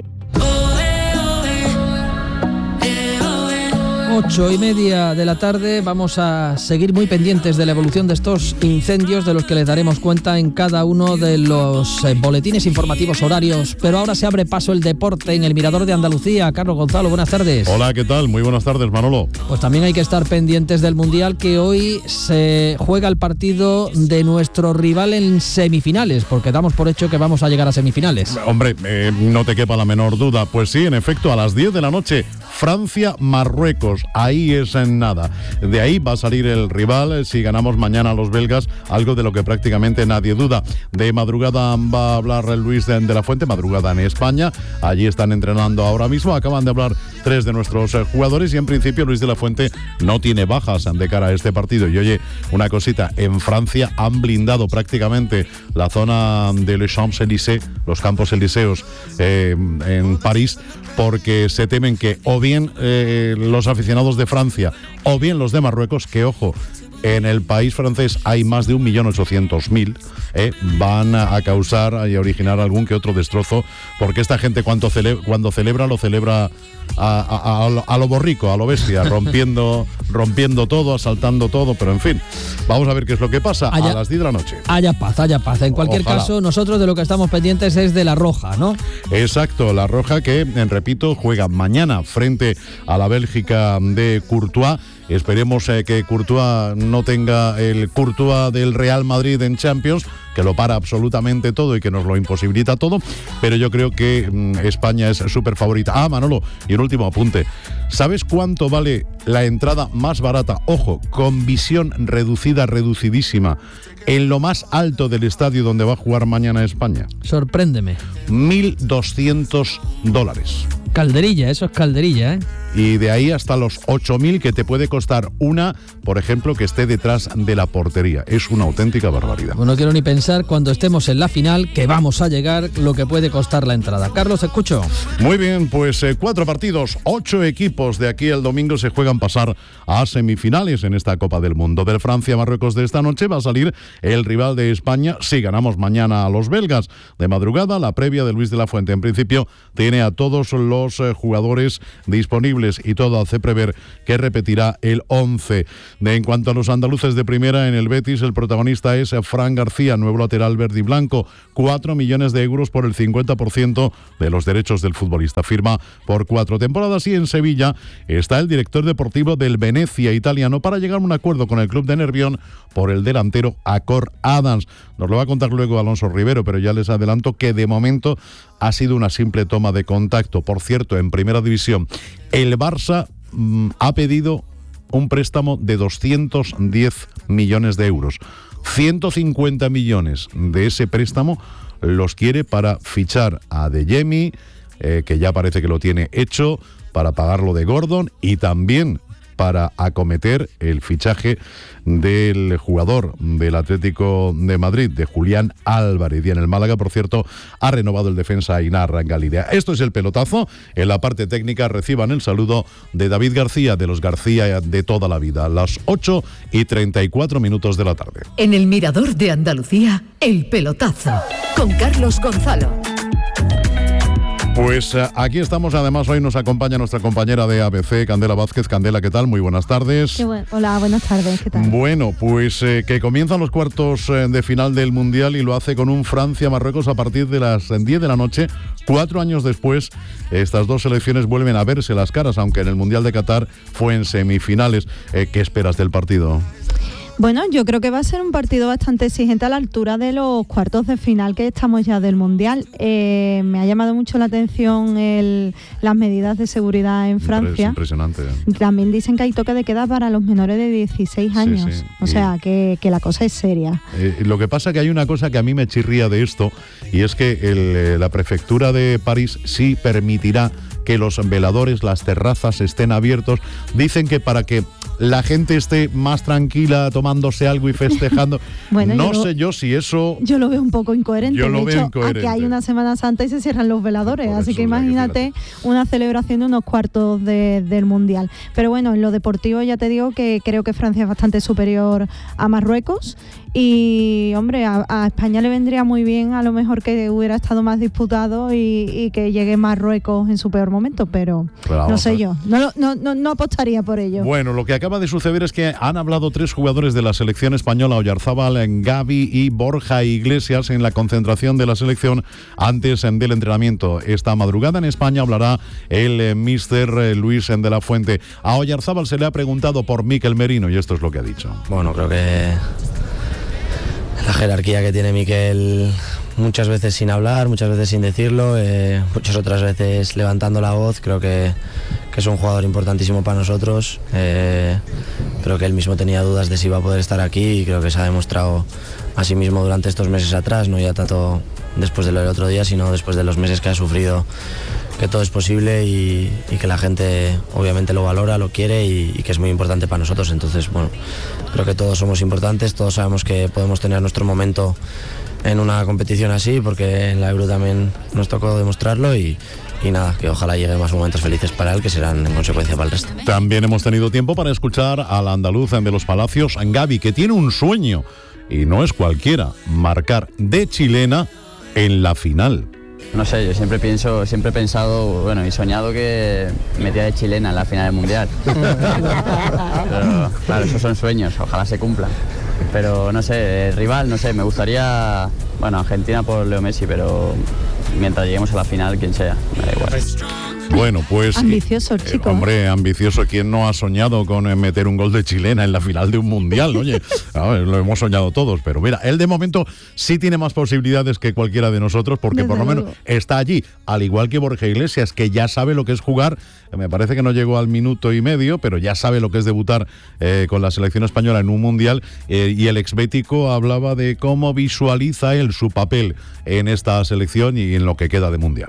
Ocho y media de la tarde. Vamos a seguir muy pendientes de la evolución de estos incendios, de los que les daremos cuenta en cada uno de los eh, boletines informativos horarios. Pero ahora se abre paso el deporte en el Mirador de Andalucía. Carlos Gonzalo, buenas tardes.
Hola, ¿qué tal? Muy buenas tardes, Manolo.
Pues también hay que estar pendientes del Mundial, que hoy se juega el partido de nuestro rival en semifinales, porque damos por hecho que vamos a llegar a semifinales.
Hombre, eh, no te quepa la menor duda. Pues sí, en efecto, a las diez de la noche, Francia-Marruecos. Ahí es en nada. De ahí va a salir el rival si ganamos mañana a los belgas, algo de lo que prácticamente nadie duda. De madrugada va a hablar Luis de, de la Fuente, madrugada en España. Allí están entrenando ahora mismo. Acaban de hablar tres de nuestros eh, jugadores y en principio Luis de la Fuente no tiene bajas de cara a este partido. Y oye, una cosita, en Francia han blindado prácticamente la zona de Les Champs-Élysées, los Campos Elíseos eh, en París, porque se temen que o bien eh, los aficionados de Francia o bien los de Marruecos, que ojo, en el país francés hay más de un millón ochocientos mil, eh, van a causar y a originar algún que otro destrozo, porque esta gente cuando, cele- cuando celebra, lo celebra a, a, a, lo, a lo borrico, a lo bestia, rompiendo, rompiendo todo, asaltando todo, pero en fin, vamos a ver qué es lo que pasa haya, a las diez de la noche.
Haya paz, haya paz. En cualquier Ojalá. caso, nosotros de lo que estamos pendientes es de la Roja, ¿no?
Exacto, la Roja que, repito, juega mañana frente a la Bélgica de Courtois Esperemos eh, que Courtois no tenga el Courtois del Real Madrid en Champions, que lo para absolutamente todo y que nos lo imposibilita todo, pero yo creo que mmm, España es súper favorita. Ah, Manolo, y un último apunte. ¿Sabes cuánto vale la entrada más barata? Ojo, con visión reducida, reducidísima, en lo más alto del estadio donde va a jugar mañana España.
Sorpréndeme.
mil doscientos dólares.
Calderilla, eso es calderilla, ¿eh?
Y de ahí hasta los ocho mil que te puede costar una, por ejemplo, que esté detrás de la portería. Es una auténtica barbaridad.
Bueno, no quiero ni pensar cuando estemos en la final que vamos a llegar lo que puede costar la entrada. Carlos, te escucho.
Muy bien, pues eh, cuatro partidos, ocho equipos de aquí al domingo se juegan pasar a semifinales en esta Copa del Mundo. Del Francia-Marruecos de esta noche va a salir el rival de España si ganamos mañana a los belgas. De madrugada, la previa de Luis de la Fuente. En principio, tiene a todos los eh, jugadores disponibles y todo hace prever que repetirá el once. De, en cuanto a los andaluces de primera, en el Betis el protagonista es Fran García, nuevo lateral verde y blanco. Cuatro millones de euros por el cincuenta por ciento de los derechos del futbolista. Firma por cuatro temporadas. Y en Sevilla está el director deportivo del Venecia italiano para llegar a un acuerdo con el club de Nervión por el delantero Acor Adams. Nos lo va a contar luego Alonso Rivero, pero ya les adelanto que de momento ha sido una simple toma de contacto. Por cierto, en Primera División, el Barça mmm, ha pedido un préstamo de doscientos diez millones de euros. ciento cincuenta millones de ese préstamo los quiere para fichar a Adeyemi, eh, que ya parece que lo tiene hecho, para pagar lo de Gordon y también para acometer el fichaje del jugador del Atlético de Madrid, de Julián Álvarez. Y en el Málaga, por cierto, ha renovado el defensa Ainar Galilea. Esto es el pelotazo. En la parte técnica reciban el saludo de David García, de los García de toda la vida, a las ocho y treinta y cuatro minutos de la tarde.
En el Mirador de Andalucía, el pelotazo, con Carlos Gonzalo.
Pues uh, aquí estamos, además hoy nos acompaña nuestra compañera de A B C, Candela Vázquez. Candela, ¿qué tal? Muy buenas tardes.
Qué bueno. Hola, buenas tardes, ¿qué tal?
Bueno, pues eh, que comienzan los cuartos eh, de final del Mundial y lo hace con un Francia-Marruecos a partir de las diez de la noche. Cuatro años después, estas dos selecciones vuelven a verse las caras, aunque en el Mundial de Qatar fue en semifinales. Eh, ¿Qué esperas del partido?
Bueno, yo creo que va a ser un partido bastante exigente a la altura de los cuartos de final que estamos ya del Mundial. Eh, me ha llamado mucho la atención el, las medidas de seguridad en Francia.
Es impresionante.
También dicen que hay toque de queda para los menores de dieciséis años. Sí, sí. O y sea, que, que la cosa es seria.
Eh, lo que pasa que hay una cosa que a mí me chirría de esto, y es que el, eh, la prefectura de París sí permitirá que los veladores, las terrazas estén abiertos. Dicen que para que la gente esté más tranquila tomándose algo y festejando. Bueno, no yo sé lo, yo si eso...
Yo lo veo un poco incoherente.
Yo lo
de
veo
hecho,
incoherente.
Aquí hay una Semana Santa y se cierran los veladores, así que imagínate que una celebración de unos cuartos de, del Mundial. Pero bueno, en lo deportivo ya te digo que creo que Francia es bastante superior a Marruecos. Y, hombre, a, a España le vendría muy bien a lo mejor que hubiera estado más disputado y, y que llegue Marruecos en su peor momento, pero, pero no sé yo, no, no, no, no apostaría por ello.
Bueno, lo que acaba de suceder es que han hablado tres jugadores de la selección española, Oyarzábal, Gavi y Borja Iglesias, en la concentración de la selección antes del entrenamiento. Esta madrugada en España hablará el eh, míster eh, Luis de la Fuente. A Oyarzábal se le ha preguntado por Mikel Merino y esto es lo que ha dicho.
Bueno, creo que la jerarquía que tiene Mikel, muchas veces sin hablar, muchas veces sin decirlo, eh, muchas otras veces levantando la voz. Creo que, que es un jugador importantísimo para nosotros. Eh, creo que él mismo tenía dudas de si iba a poder estar aquí y creo que se ha demostrado a sí mismo durante estos meses atrás, no ya tanto después de lo del otro día, sino después de los meses que ha sufrido, que todo es posible y, y que la gente obviamente lo valora, lo quiere y, y que es muy importante para nosotros. Entonces, bueno, creo que todos somos importantes, todos sabemos que podemos tener nuestro momento en una competición así, porque en la Euro también nos tocó demostrarlo y, y nada, que ojalá lleguen más momentos felices para él, que serán en consecuencia para el resto.
También hemos tenido tiempo para escuchar al andaluz de los Palacios, Gavi, que tiene un sueño, y no es cualquiera, marcar de chilena en la final.
No sé, yo siempre pienso, siempre he pensado, bueno, y soñado que metía de chilena en la final del Mundial. Pero claro, esos son sueños, ojalá se cumplan. Pero no sé, el rival, no sé, me gustaría, bueno, Argentina por Leo Messi, pero mientras lleguemos a la final, quien sea, me da igual.
Bueno, pues...
ambicioso el chico.
Eh, hombre, ambicioso. ¿Quién no ha soñado con eh, meter un gol de chilena en la final de un mundial? Oye, a ver, lo hemos soñado todos, pero mira, él de momento sí tiene más posibilidades que cualquiera de nosotros, porque
Desde
por lo
luego.
menos está allí, al igual que Borja Iglesias, que ya sabe lo que es jugar. Me parece que no llegó al minuto y medio, pero ya sabe lo que es debutar eh, con la selección española en un mundial, eh, y el exbético hablaba de cómo visualiza él su papel en esta selección y en lo que queda de mundial.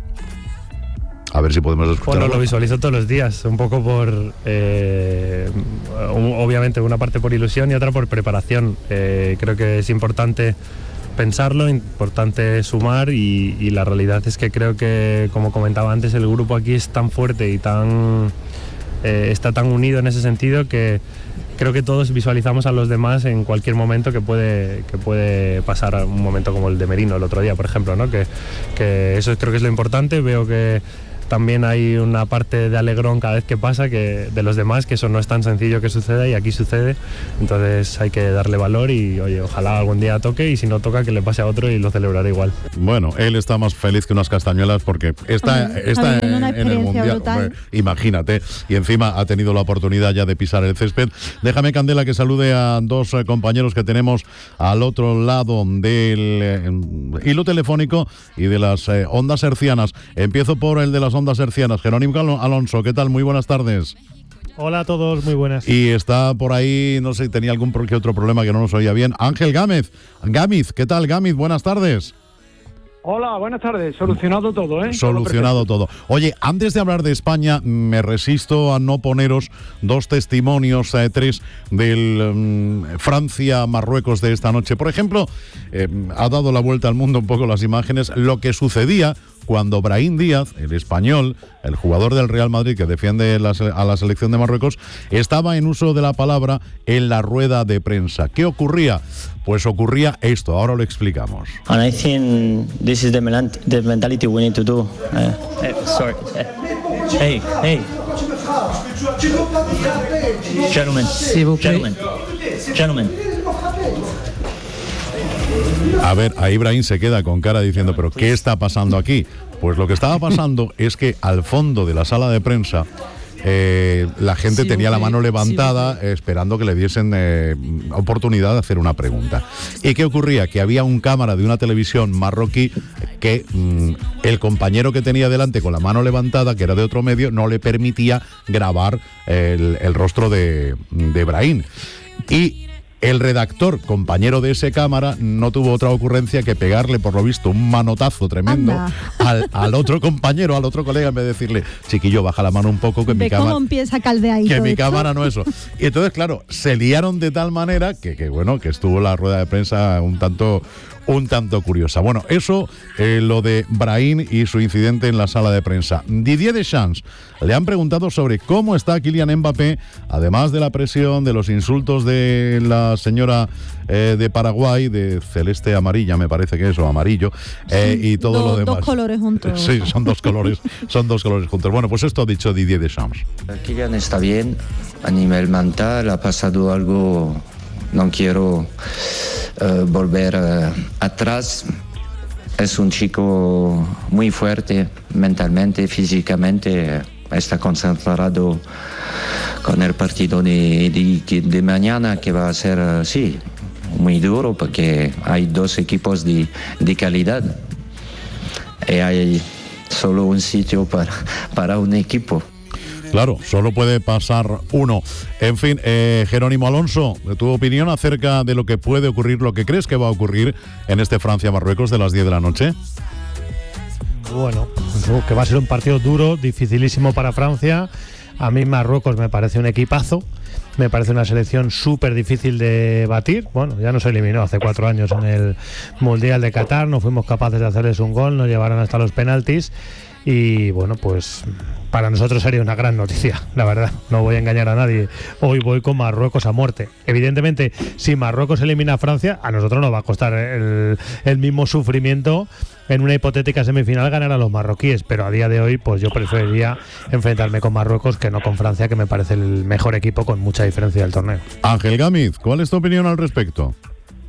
A ver si podemos escuchar.
Bueno, lo visualizo todos los días, un poco por, eh, un, obviamente, una parte por ilusión y otra por preparación. Eh, creo que es importante pensarlo, importante sumar y, y la realidad es que creo que, como comentaba antes, el grupo aquí es tan fuerte y tan eh, está tan unido en ese sentido que creo que todos visualizamos a los demás en cualquier momento que puede, que puede pasar un momento como el de Merino el otro día, por ejemplo, ¿no? Que, que eso creo que es lo importante. Veo que también hay una parte de alegrón cada vez que pasa, que de los demás, que eso no es tan sencillo que suceda y aquí sucede. Entonces hay que darle valor y, oye, ojalá algún día toque y si no toca que le pase a otro y lo celebraré igual.
Bueno, él está más feliz que unas castañuelas porque está,
Hombre,
está
ha
en,
una
en el mundial. Hombre, imagínate, y encima ha tenido la oportunidad ya de pisar el césped. Déjame, Candela, que salude a dos eh, compañeros que tenemos al otro lado del eh, hilo telefónico y de las eh, ondas hercianas. Empiezo por el de las ondas hercianas. Jerónimo Alonso, ¿qué tal? Muy buenas tardes.
Hola a todos, muy buenas.
Y está por ahí, no sé, tenía algún que otro problema que no nos oía bien. Ángel Gámez. Gámez, ¿qué tal, Gámez? Buenas tardes.
Hola, buenas tardes. Solucionado todo, ¿eh?
Solucionado todo. Oye, antes de hablar de España, me resisto a no poneros dos testimonios, eh, tres, del um, Francia-Marruecos de esta noche. Por ejemplo, eh, ha dado la vuelta al mundo un poco las imágenes, lo que sucedía cuando Brahim Díaz, el español, el jugador del Real Madrid que defiende la, a la selección de Marruecos, estaba en uso de la palabra en la rueda de prensa. ¿Qué ocurría? Pues ocurría esto, ahora lo explicamos.
And I think this is the, melant- the mentality we need to do. Uh, hey, sorry. Hey, hey. Gentlemen, gentlemen, gentlemen.
A ver, ahí Brahim se queda con cara diciendo, ¿pero qué está pasando aquí? Pues lo que estaba pasando es que al fondo de la sala de prensa eh, la gente
Sí,
tenía
okay.
la mano levantada
Sí,
eh, esperando que le diesen eh, oportunidad de hacer una pregunta. ¿Y qué ocurría? Que había un cámara de una televisión marroquí que mm, el compañero que tenía delante con la mano levantada, que era de otro medio, no le permitía grabar el, el rostro de, de Brahim. Y el redactor, compañero de ese cámara, no tuvo otra ocurrencia que pegarle, por lo visto, un manotazo tremendo al, al otro compañero, al otro colega, en vez de decirle, chiquillo, baja la mano un poco, que mi
¿Ve cómo
cámara...
empieza caldeadito
Que mi
esto?
cámara no eso. Y entonces, claro, se liaron de tal manera que, que bueno, que estuvo la rueda de prensa un tanto... un tanto curiosa. Bueno, eso, eh, lo de Brahim y su incidente en la sala de prensa. Didier Deschamps le han preguntado sobre cómo está Kylian Mbappé, además de la presión, de los insultos de la señora eh, de Paraguay, de celeste amarilla, me parece que es, o amarillo, eh, y todo
Do-
lo demás.
Dos colores juntos.
Sí, son dos colores, son dos colores juntos. Bueno, pues esto ha dicho Didier Deschamps.
Kylian está bien a nivel mental, ha pasado algo, no quiero uh, volver uh, atrás. Es un chico muy fuerte mentalmente, físicamente, está concentrado con el partido de, de, de mañana, que va a ser, uh, sí, muy duro porque hay dos equipos de, de calidad y hay solo un sitio para, para un equipo.
Claro, solo puede pasar uno. En fin, eh, Jerónimo Alonso, tu opinión acerca de lo que puede ocurrir, lo que crees que va a ocurrir en este Francia-Marruecos de las diez de la noche.
Bueno, que va a ser un partido duro, dificilísimo para Francia. A mí Marruecos me parece un equipazo, me parece una selección súper difícil de batir. Bueno, ya nos eliminó hace cuatro años en el Mundial de Qatar, no fuimos capaces de hacerles un gol, nos llevaron hasta los penaltis. Y bueno, pues para nosotros sería una gran noticia, la verdad, no voy a engañar a nadie. Hoy voy con Marruecos a muerte. Evidentemente, si Marruecos elimina a Francia, a nosotros nos va a costar el, el mismo sufrimiento en una hipotética semifinal ganar a los marroquíes, pero a día de hoy pues yo preferiría enfrentarme con Marruecos que no con Francia, que me parece el mejor equipo con mucha diferencia del torneo.
Ángel Gámez, ¿cuál es tu opinión al respecto?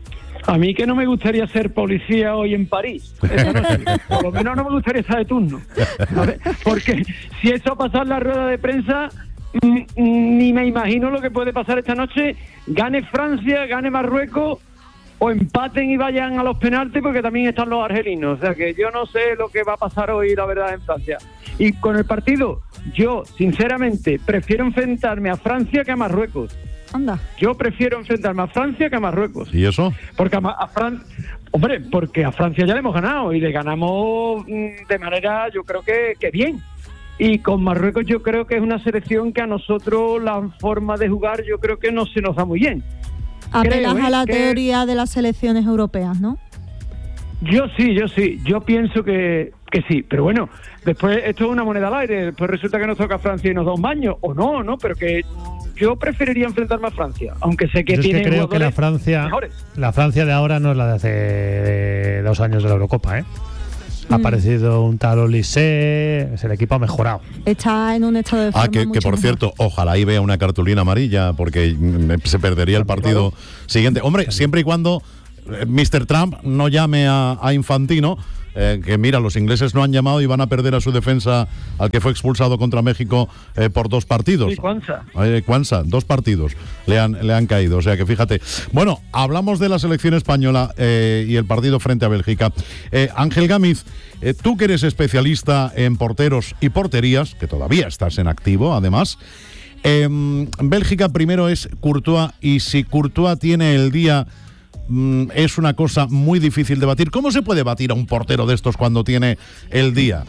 A mí que no me gustaría ser policía hoy en París. Eso no sé. Por lo menos no me gustaría estar de turno. ¿Vale? Porque si eso pasa en la rueda de prensa, m- ni me imagino lo que puede pasar esta noche. Gane Francia, gane Marruecos, o empaten y vayan a los penaltis, porque también están los argelinos. O sea que yo no sé lo que va a pasar hoy, la verdad, en Francia. Y con el partido, yo, sinceramente, prefiero enfrentarme a Francia que a Marruecos.
Anda.
Yo prefiero enfrentarme a Francia que a Marruecos.
¿Y eso?
Porque a, a Fran... Hombre, porque a Francia ya le hemos ganado y le ganamos mm, de manera, yo creo que, que bien. Y con Marruecos yo creo que es una selección que a nosotros la forma de jugar yo creo que no se nos da muy bien.
Apelas
Creo,
a la
¿eh? que...
teoría de las selecciones europeas, ¿no?
Yo sí, yo sí, yo pienso que, que sí, pero bueno, después esto es una moneda al aire, después resulta que nos toca Francia y nos da un baño, o no, ¿no? Pero que yo preferiría enfrentarme a Francia, aunque sé que
Yo es
tiene
que creo que la Francia,
mejores.
la Francia de ahora no es la de hace de dos años de la Eurocopa, ¿eh? Ha aparecido un tal Olise, el equipo ha mejorado.
Está en un estado de forma
Ah, que, que
mucho
por
mejor.
cierto, ojalá y vea una cartulina amarilla, porque mm, se perdería el partido siguiente. Hombre, siempre y cuando eh, mister Trump no llame a, a Infantino, eh, que mira, los ingleses no han llamado y van a perder a su defensa, al que fue expulsado contra México eh, por dos partidos.
Sí, Kwanza.
Eh, Kwanza, dos partidos le han, le han caído, o sea que fíjate. Bueno, hablamos de la selección española eh, y el partido frente a Bélgica. Eh, Ángel Gámez, eh, tú que eres especialista en porteros y porterías, que todavía estás en activo además, eh, Bélgica primero es Courtois, y si Courtois tiene el día, mm, es una cosa muy difícil de batir. ¿Cómo se puede batir a un portero de estos cuando tiene el día?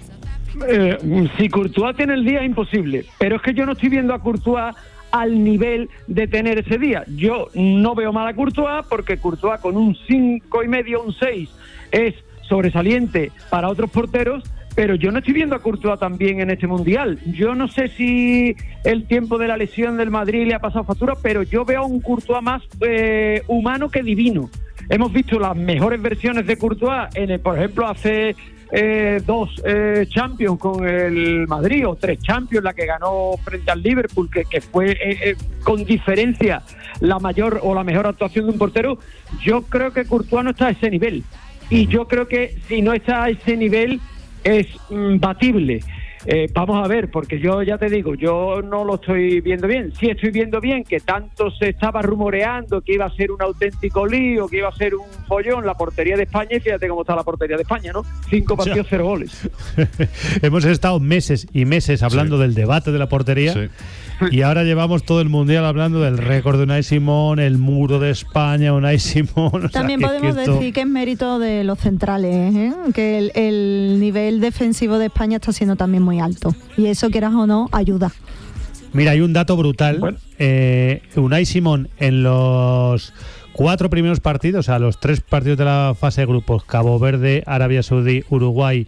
Eh, si Courtois tiene el día, es imposible. Pero es que yo no estoy viendo a Courtois al nivel de tener ese día. Yo no veo mal a Courtois, porque Courtois con un cinco y medio, un seis, es sobresaliente para otros porteros, pero yo no estoy viendo a Courtois también en este Mundial. Yo no sé si el tiempo de la lesión del Madrid le ha pasado factura, pero yo veo a un Courtois más eh, humano que divino. Hemos visto las mejores versiones de Courtois, en el, por ejemplo, hace eh, dos eh, Champions con el Madrid, o tres Champions, la que ganó frente al Liverpool, que, que fue eh, eh, con diferencia la mayor o la mejor actuación de un portero. Yo creo que Courtois no está a ese nivel. Y yo creo que si no está a ese nivel es mm, batible. Eh, vamos a ver, porque yo ya te digo, yo no lo estoy viendo bien. Sí estoy viendo bien que tanto se estaba rumoreando que iba a ser un auténtico lío, que iba a ser un follón la portería de España, y fíjate cómo está la portería de España, ¿no? Cinco partidos, cero goles.
Hemos estado meses y meses hablando sí. del debate de la portería. Sí. Y ahora llevamos todo el Mundial hablando del récord de Unai Simón, el muro de España, Unai Simón. O
También
sea,
podemos
que esto...
decir que es mérito de los centrales, ¿eh? Que el, el nivel defensivo de España está siendo también muy alto. Y eso, quieras o no, ayuda.
Mira, hay un dato brutal. Bueno. Eh, Unai Simón en los cuatro primeros partidos, o sea, los tres partidos de la fase de grupos, Cabo Verde, Arabia Saudí, Uruguay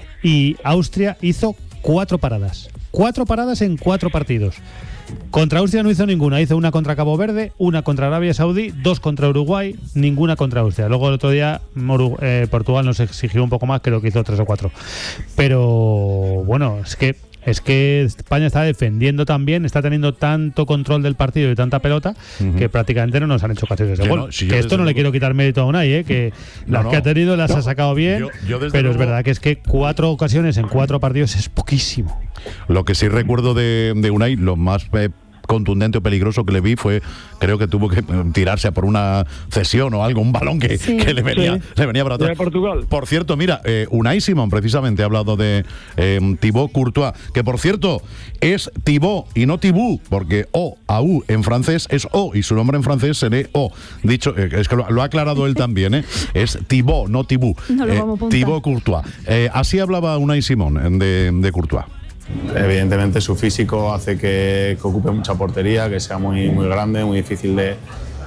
y Austria, hizo cuatro paradas. Cuatro paradas en cuatro partidos. Contra Austria no hizo ninguna. Hizo una contra Cabo Verde, una contra Arabia Saudí, dos contra Uruguay, ninguna contra Austria. Luego el otro día eh, Portugal nos exigió un poco más, creo que hizo tres o cuatro. Pero bueno, es que es que España está defendiendo también, está teniendo tanto control del partido y tanta pelota, uh-huh, que prácticamente no nos han hecho ocasiones de gol. No, si que esto no le quiero quitar mérito a Unai, ¿eh? Que no, las no, que ha tenido las no, ha sacado bien, yo, yo pero luego... es verdad que es que cuatro ocasiones en cuatro partidos es poquísimo.
Lo que sí recuerdo de, de Unai, lo más eh, contundente o peligroso que le vi fue, creo que tuvo que tirarse por una cesión o algo, un balón que, sí. que le venía, sí. le venía para atrás.
De Portugal.
Por cierto, mira, eh, Unai Simón precisamente ha hablado de eh, Thibaut Courtois, que por cierto es Thibaut y no Thibaut, porque O a U en francés es O y su nombre en francés se lee O. Dicho, eh, es que lo, lo ha aclarado él también, ¿eh? Es Thibaut, no Thibaut.
No
eh, Thibaut Courtois. Eh, así hablaba Unai Simón de, de Courtois.
Evidentemente su físico hace que, que ocupe mucha portería, que sea muy, muy grande, muy difícil de,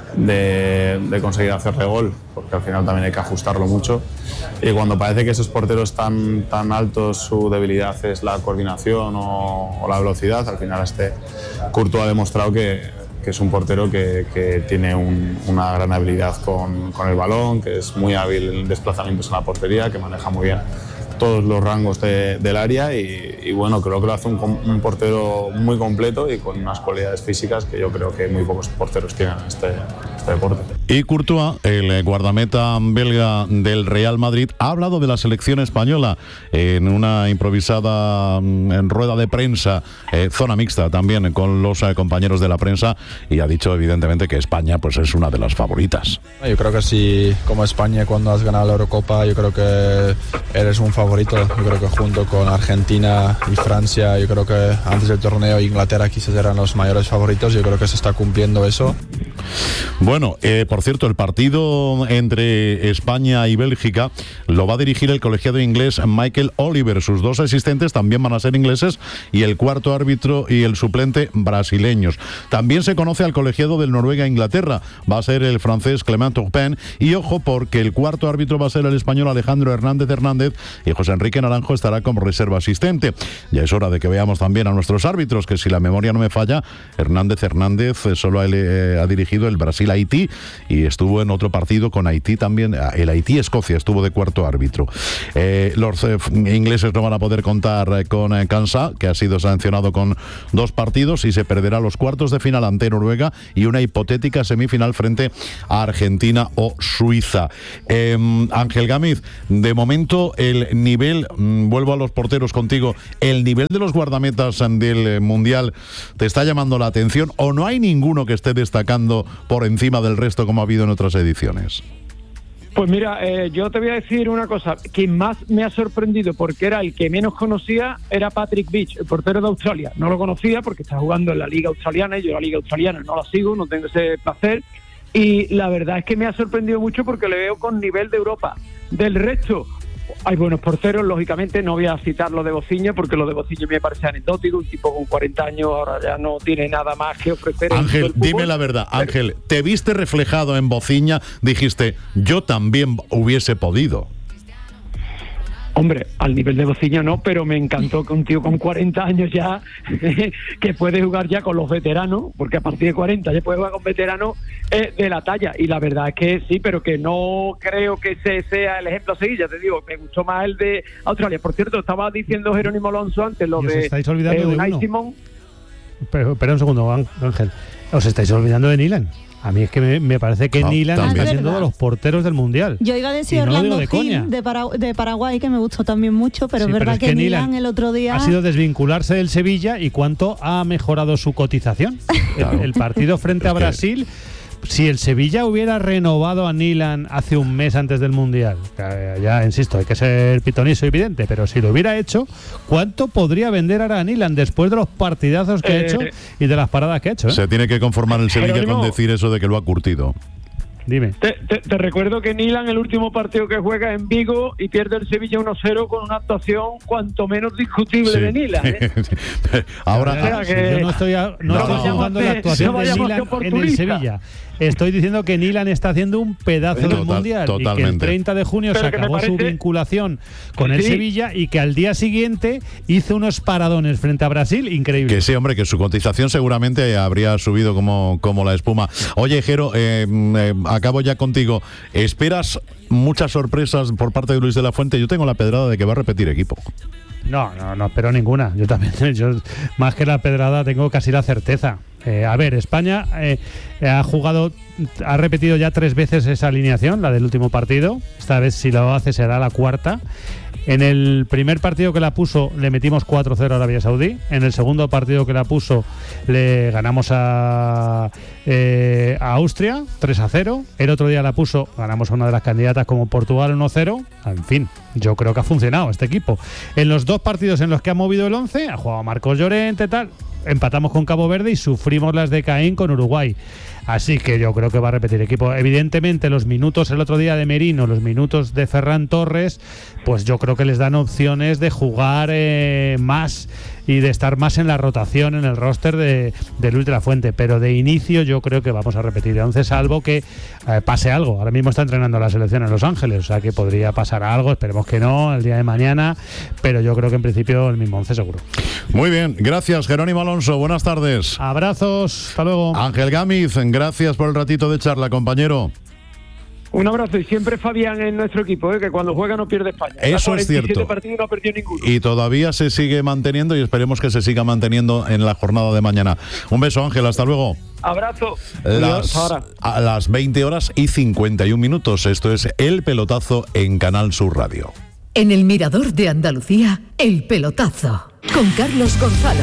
de, de conseguir hacerle gol, porque al final también hay que ajustarlo mucho. Y cuando parece que esos porteros tan, tan altos, su debilidad es la coordinación o, o la velocidad, al final este Courtois ha demostrado que, que es un portero que, que tiene un, una gran habilidad con, con el balón, que es muy hábil en desplazamientos en la portería, que maneja muy bien todos los rangos de, del área y, y bueno, creo que lo hace un, un portero muy completo y con unas cualidades físicas que yo creo que muy pocos porteros tienen en este, este deporte.
Y Courtois, el guardameta belga del Real Madrid, ha hablado de la selección española en una improvisada en rueda de prensa, eh, zona mixta también con los eh, compañeros de la prensa, y ha dicho evidentemente que España pues es una de las favoritas.
Yo creo que sí, como España cuando has ganado la Eurocopa, yo creo que eres un favorito. Yo creo que junto con Argentina y Francia, yo creo que antes del torneo Inglaterra quizás eran los mayores favoritos. Yo creo que se está cumpliendo eso.
Bueno, eh, por cierto, el partido entre España y Bélgica lo va a dirigir el colegiado inglés Michael Oliver. Sus dos asistentes también van a ser ingleses y el cuarto árbitro y el suplente brasileños. También se conoce al colegiado del Noruega-Inglaterra. Va a ser el francés Clément Turpin, y ojo porque el cuarto árbitro va a ser el español Alejandro Hernández Hernández, y José Enrique Naranjo estará como reserva asistente. Ya es hora de que veamos también a nuestros árbitros, que si la memoria no me falla, Hernández Hernández solo ha, eh, ha dirigido el Brasil-Haití y estuvo en otro partido con Haití también, el Haití-Escocia, estuvo de cuarto árbitro. Eh, los eh, ingleses no van a poder contar eh, con eh, Kansah, que ha sido sancionado con dos partidos y se perderá los cuartos de final ante Noruega y una hipotética semifinal frente a Argentina o Suiza. Eh, Ángel Gámez, de momento el nivel, mmm, vuelvo a los porteros contigo, el nivel de los guardametas del eh, Mundial te está llamando la atención, o no hay ninguno que esté destacando por encima del resto como ha habido en otras ediciones?
Pues mira, eh, yo te voy a decir una cosa, quien más me ha sorprendido, porque era el que menos conocía, era Patrick Beach, el portero de Australia. No lo conocía porque está jugando en la Liga Australiana, y yo la Liga Australiana no la sigo, no tengo ese placer, y la verdad es que me ha sorprendido mucho porque le veo con nivel de Europa. Del resto, hay buenos porteros, lógicamente, no voy a citar lo de Bociño, porque lo de Bociño me parece anecdótico, un tipo con cuarenta años ahora ya no tiene nada más que ofrecer.
Ángel, dime la verdad, Ángel, ¿te viste reflejado en Bociña? Dijiste, yo también hubiese podido.
Hombre, al nivel de Bociño no, pero me encantó que un tío con cuarenta años ya, que puede jugar ya con los veteranos, porque a partir de cuarenta ya puede jugar con veteranos eh, de la talla, y la verdad es que sí, pero que no creo que ese sea el ejemplo a seguir. Ya te digo, me gustó más el de Australia. Por cierto, estaba diciendo Jerónimo Alonso antes lo
y os
de
estáis olvidando
eh,
de
Unai
uno.
Simón.
Pero, espera un segundo, Ángel, os estáis olvidando de Nilan. A mí es que me, me parece que
No,
Nilan
también.
está siendo de los porteros del Mundial.
Yo iba a decir
Y no lo
Orlando
digo de
Gil
coña.
de, Para- de Paraguay, que me gustó también mucho, pero
Sí,
es
pero
verdad
es
que,
que
Nilan
Nilan
el otro día
ha sido desvincularse del Sevilla, y cuánto ha mejorado su cotización.
Claro.
El, el partido frente a
Es que-
Brasil, si el Sevilla hubiera renovado a Nilan hace un mes antes del Mundial, ya, ya insisto, hay que ser pitonizo y evidente, pero si lo hubiera hecho, ¿cuánto podría vender ahora a Nilan después de los partidazos que ha
Eh,
hecho y de las paradas que ha hecho? ¿eh?
Se tiene que conformar el Sevilla
Jerónimo.
con decir eso de que lo ha curtido.
Dime.
Te, te, te recuerdo que Nilan, el último partido que juega en Vigo, y pierde el Sevilla uno cero con una actuación cuanto menos discutible
Sí.
de Nilan, ¿eh?
Ahora,
O sea
Si
que-
yo no estoy, a- no
No,
estoy
no.
juzgando la
No
actuación de
vayamos
Nilan
de
en el
oportunista.
Sevilla. Estoy diciendo que Nilan está haciendo un pedazo del
Total-
Mundial, y que el
totalmente.
treinta de junio
Pero
se
que me
acabó su
parece-
vinculación con el
Sí.
Sevilla, y que al día siguiente hizo unos paradones frente a Brasil increíbles.
que sí, hombre, que su cotización seguramente habría subido como, como la espuma. Oye, Jero, eh, eh, acabo ya contigo. ¿Esperas muchas sorpresas por parte de Luis de la Fuente? Yo tengo la pedrada de que va a repetir equipo.
No, no, no espero ninguna. Yo también, yo más que la pedrada tengo casi la certeza. Eh, a ver, España eh, ha jugado, ha repetido ya tres veces esa alineación, la del último partido. Esta vez, si lo hace, será la cuarta. En el primer partido que la puso le metimos cuatro cero a Arabia Saudí. En el segundo partido que la puso le ganamos a, eh, a Austria tres a cero. El otro día la puso, ganamos a una de las candidatas como Portugal uno cero. En fin, yo creo que ha funcionado este equipo. En los dos partidos en los que ha movido el once, ha jugado Marcos Llorente, tal, empatamos con Cabo Verde y sufrimos las de Caín con Uruguay. Así que yo creo que va a repetir equipo. Evidentemente, los minutos el otro día de Merino, los minutos de Ferran Torres, pues yo creo que les dan opciones de jugar eh, más y de estar más en la rotación, en el roster de, de Luis de la Fuente. Pero de inicio yo creo que vamos a repetir el once, salvo que eh, pase algo. Ahora mismo está entrenando la selección en Los Ángeles, o sea que podría pasar algo, esperemos que no, el día de mañana, pero yo creo que en principio el mismo once seguro.
Muy bien, gracias Jerónimo Alonso, buenas tardes.
Abrazos, hasta luego.
Ángel Gámez, gracias por el ratito de charla, compañero.
Un abrazo, y siempre Fabián en nuestro equipo, ¿eh? Que cuando juega no pierde España.
Eso es cierto.
Partidos y no ha perdido ninguno.
Y todavía se sigue manteniendo y esperemos que se siga manteniendo en la jornada de mañana. Un beso, Ángel, hasta luego.
Abrazo.
Las, a las veinte horas y cincuenta y un minutos. Esto es El Pelotazo en Canal Sur Radio.
En el Mirador de Andalucía, El Pelotazo, con Carlos Gonzalo.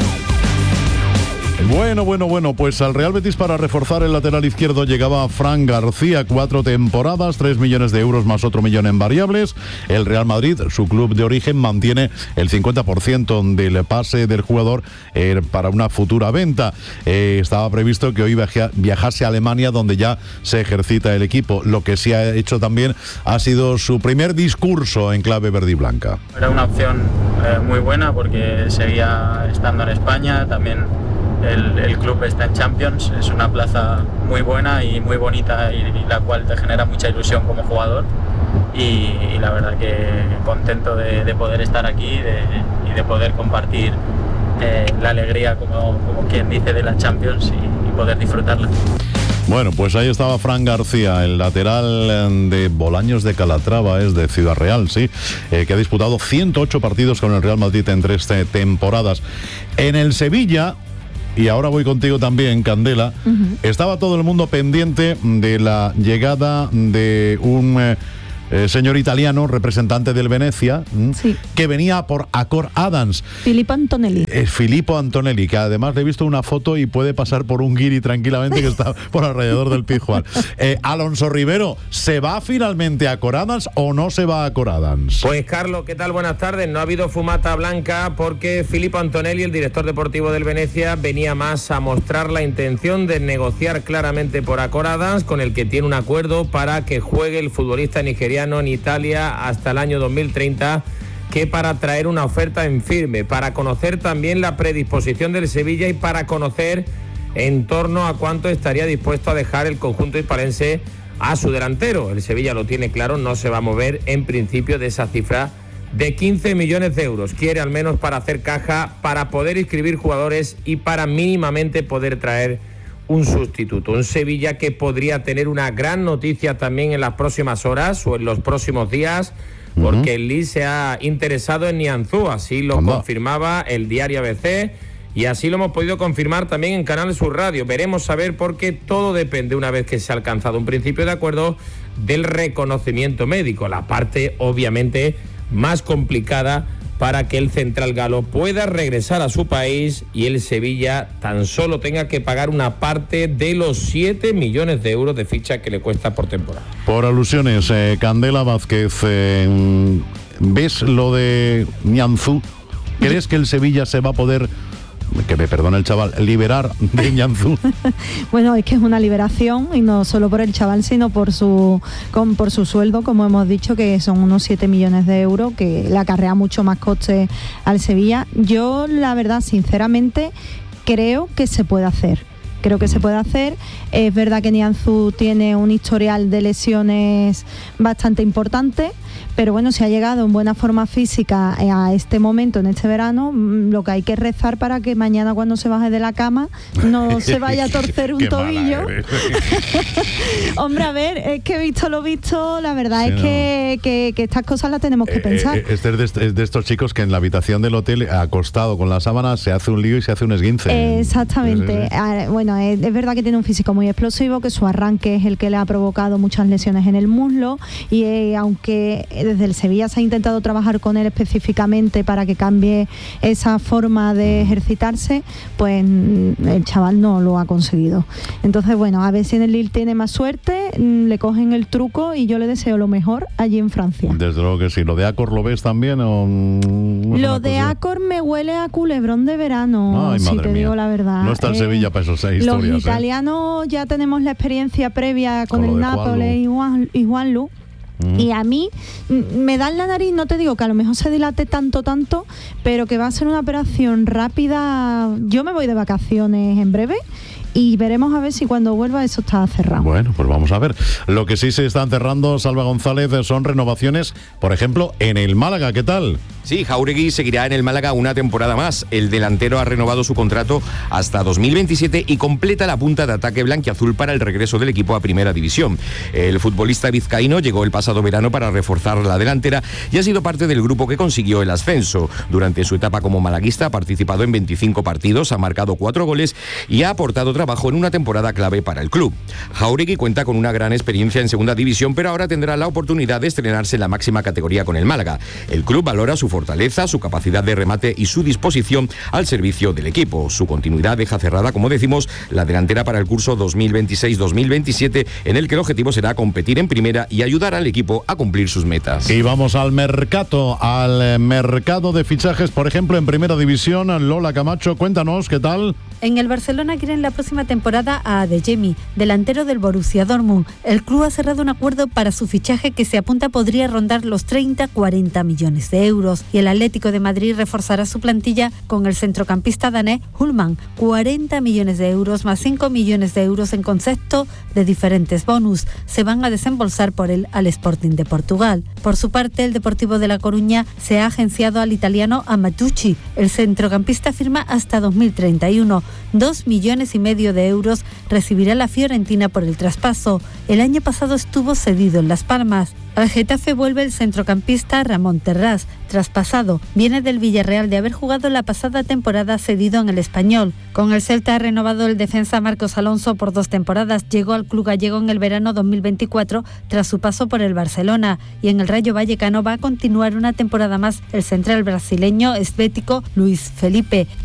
Bueno, bueno, bueno, pues al Real Betis para reforzar el lateral izquierdo llegaba Fran García, cuatro temporadas, tres millones de euros más otro millón en variables. El Real Madrid, su club de origen, mantiene el cincuenta por ciento del pase del jugador eh, para una futura venta. Eh, estaba previsto que hoy viaja, viajase a Alemania, donde ya se ejercita el equipo. Lo que sí ha hecho también ha sido su primer discurso en clave verde y blanca.
Era una opción eh, muy buena porque seguía estando en España, también El, el club está en Champions, es una plaza muy buena y muy bonita y, y la cual te genera mucha ilusión como jugador y, y la verdad que contento de, de poder estar aquí de, y de poder compartir eh, la alegría, como, como quien dice, de la Champions y, y poder disfrutarla.
Bueno, pues ahí estaba Fran García, el lateral de Bolaños de Calatrava, es de Ciudad Real, sí, eh, que ha disputado ciento ocho partidos con el Real Madrid en tres temporadas. En el Sevilla, y ahora voy contigo también, Candela, uh-huh. estaba todo el mundo pendiente de la llegada de un eh, eh, señor italiano, representante del Venecia, sí. que venía por Accor Adams.
Filippo Antonelli.
Eh, Filippo Antonelli, que además le he visto una foto y puede pasar por un guiri tranquilamente, que está por alrededor del Pizjuán. Eh, Alonso Rivero, ¿se va finalmente a Accor Adams o no se va a Accor Adams?
Pues Carlos, ¿qué tal? Buenas tardes. No ha habido fumata blanca porque Filippo Antonelli, el director deportivo del Venecia, venía más a mostrar la intención de negociar claramente por Accor Adams, con el que tiene un acuerdo para que juegue el futbolista nigeriano en Italia hasta el año dos mil treinta, que para traer una oferta en firme, para conocer también la predisposición del Sevilla y para conocer en torno a cuánto estaría dispuesto a dejar el conjunto hispalense a su delantero. El Sevilla lo tiene claro, no se va a mover en principio de esa cifra de quince millones de euros. Quiere al menos para hacer caja, para poder inscribir jugadores y para mínimamente poder traer un sustituto. Un Sevilla que podría tener una gran noticia también en las próximas horas o en los próximos días, porque uh-huh. el Lille se ha interesado en Nianzú, así lo Anda. confirmaba el diario A B C y así lo hemos podido confirmar también en Canal Sur Radio. Veremos a ver, porque todo depende, una vez que se ha alcanzado un principio de acuerdo, del reconocimiento médico, la parte obviamente más complicada para que el central galo pueda regresar a su país y el Sevilla tan solo tenga que pagar una parte de los siete millones de euros de ficha que le cuesta por temporada.
Por alusiones, eh, Candela Vázquez, eh, ¿ves lo de Nianzú? ¿Crees que el Sevilla se va a poder, que me perdone el chaval, liberar de Nianzú?
Bueno, es que es una liberación, y no solo por el chaval, sino por su con, por su sueldo, como hemos dicho, que son unos siete millones de euros, que le acarrea mucho más coste al Sevilla. Yo, la verdad, sinceramente, creo que se puede hacer. Creo que se puede hacer. Es verdad que Nianzú tiene un historial de lesiones bastante importante, pero bueno, si ha llegado en buena forma física a este momento, en este verano, lo que hay que rezar para que mañana, cuando se baje de la cama, no se vaya a torcer un tobillo. Hombre, a ver, es que visto lo visto, la verdad sí, es no. que, que, que estas cosas las tenemos que eh, pensar.
Eh, este es de, de estos chicos que en la habitación del hotel, acostado con la sábana, se hace un lío y se hace un esguince.
Eh, exactamente. Sí, sí. Ah, bueno, es, es verdad que tiene un físico muy explosivo, que su arranque es el que le ha provocado muchas lesiones en el muslo, y eh, aunque desde el Sevilla se ha intentado trabajar con él específicamente para que cambie esa forma de ejercitarse, pues el chaval no lo ha conseguido. Entonces, bueno, a ver si en el Lille tiene más suerte, le cogen el truco, y yo le deseo lo mejor allí en Francia.
Desde luego que sí. ¿Lo de Accor lo ves también? O no
lo de Accor me huele a culebrón de verano. Ay, si te mía. digo la verdad.
No está en eh, Sevilla para esas historias.
Los italianos eh. ya tenemos la experiencia previa con, con el Nápoles y Juan, y Juanlu. Uh-huh. Y a mí me da en la nariz, no te digo que a lo mejor se dilate tanto, tanto, pero que va a ser una operación rápida. Yo me voy de vacaciones en breve y veremos a ver si cuando vuelva eso está cerrado.
Bueno, pues vamos a ver. Lo que sí se están cerrando, Salva González, son renovaciones, por ejemplo, en el Málaga. ¿Qué tal?
Sí, Jáuregui seguirá en el Málaga una temporada más. El delantero ha renovado su contrato hasta dos mil veintisiete y completa la punta de ataque blanquiazul para el regreso del equipo a Primera División. El futbolista vizcaíno llegó el pasado verano para reforzar la delantera y ha sido parte del grupo que consiguió el ascenso. Durante su etapa como malaguista ha participado en veinticinco partidos, ha marcado cuatro goles y ha aportado trabajo en una temporada clave para el club. Jáuregui cuenta con una gran experiencia en Segunda División, pero ahora tendrá la oportunidad de estrenarse en la máxima categoría con el Málaga. El club valora su fortaleza, su capacidad de remate y su disposición al servicio del equipo. Su continuidad deja cerrada, como decimos, la delantera para el curso dos mil veintiséis dos mil veintisiete, en el que el objetivo será competir en primera y ayudar al equipo a cumplir sus metas.
Y vamos al mercado, al mercado de fichajes, por ejemplo, en Primera División. Lola Camacho, cuéntanos, ¿qué tal?
En el Barcelona quieren la próxima temporada a Adeyemi, delantero del Borussia Dortmund. El club ha cerrado un acuerdo para su fichaje que se apunta podría rondar los treinta a cuarenta millones de euros. Y el Atlético de Madrid reforzará su plantilla con el centrocampista danés Hulman, cuarenta millones de euros más cinco millones de euros en concepto de diferentes bonus. Se van a desembolsar por él al Sporting de Portugal. Por su parte, el Deportivo de La Coruña se ha agenciado al italiano Amatucci. El centrocampista firma hasta dos mil treinta y uno. Dos millones y medio de euros recibirá la Fiorentina por el traspaso. El año pasado estuvo cedido en Las Palmas. Al Getafe vuelve el centrocampista Ramón Terrás, traspasado. Viene del Villarreal de haber jugado la pasada temporada cedido en el Español. Con el Celta ha renovado el defensa Marcos Alonso por dos temporadas. Llegó al club gallego en el verano dos mil veinticuatro tras su paso por el Barcelona. Y en el Rayo Vallecano va a continuar una temporada más el central brasileño esbético Luis Felipe.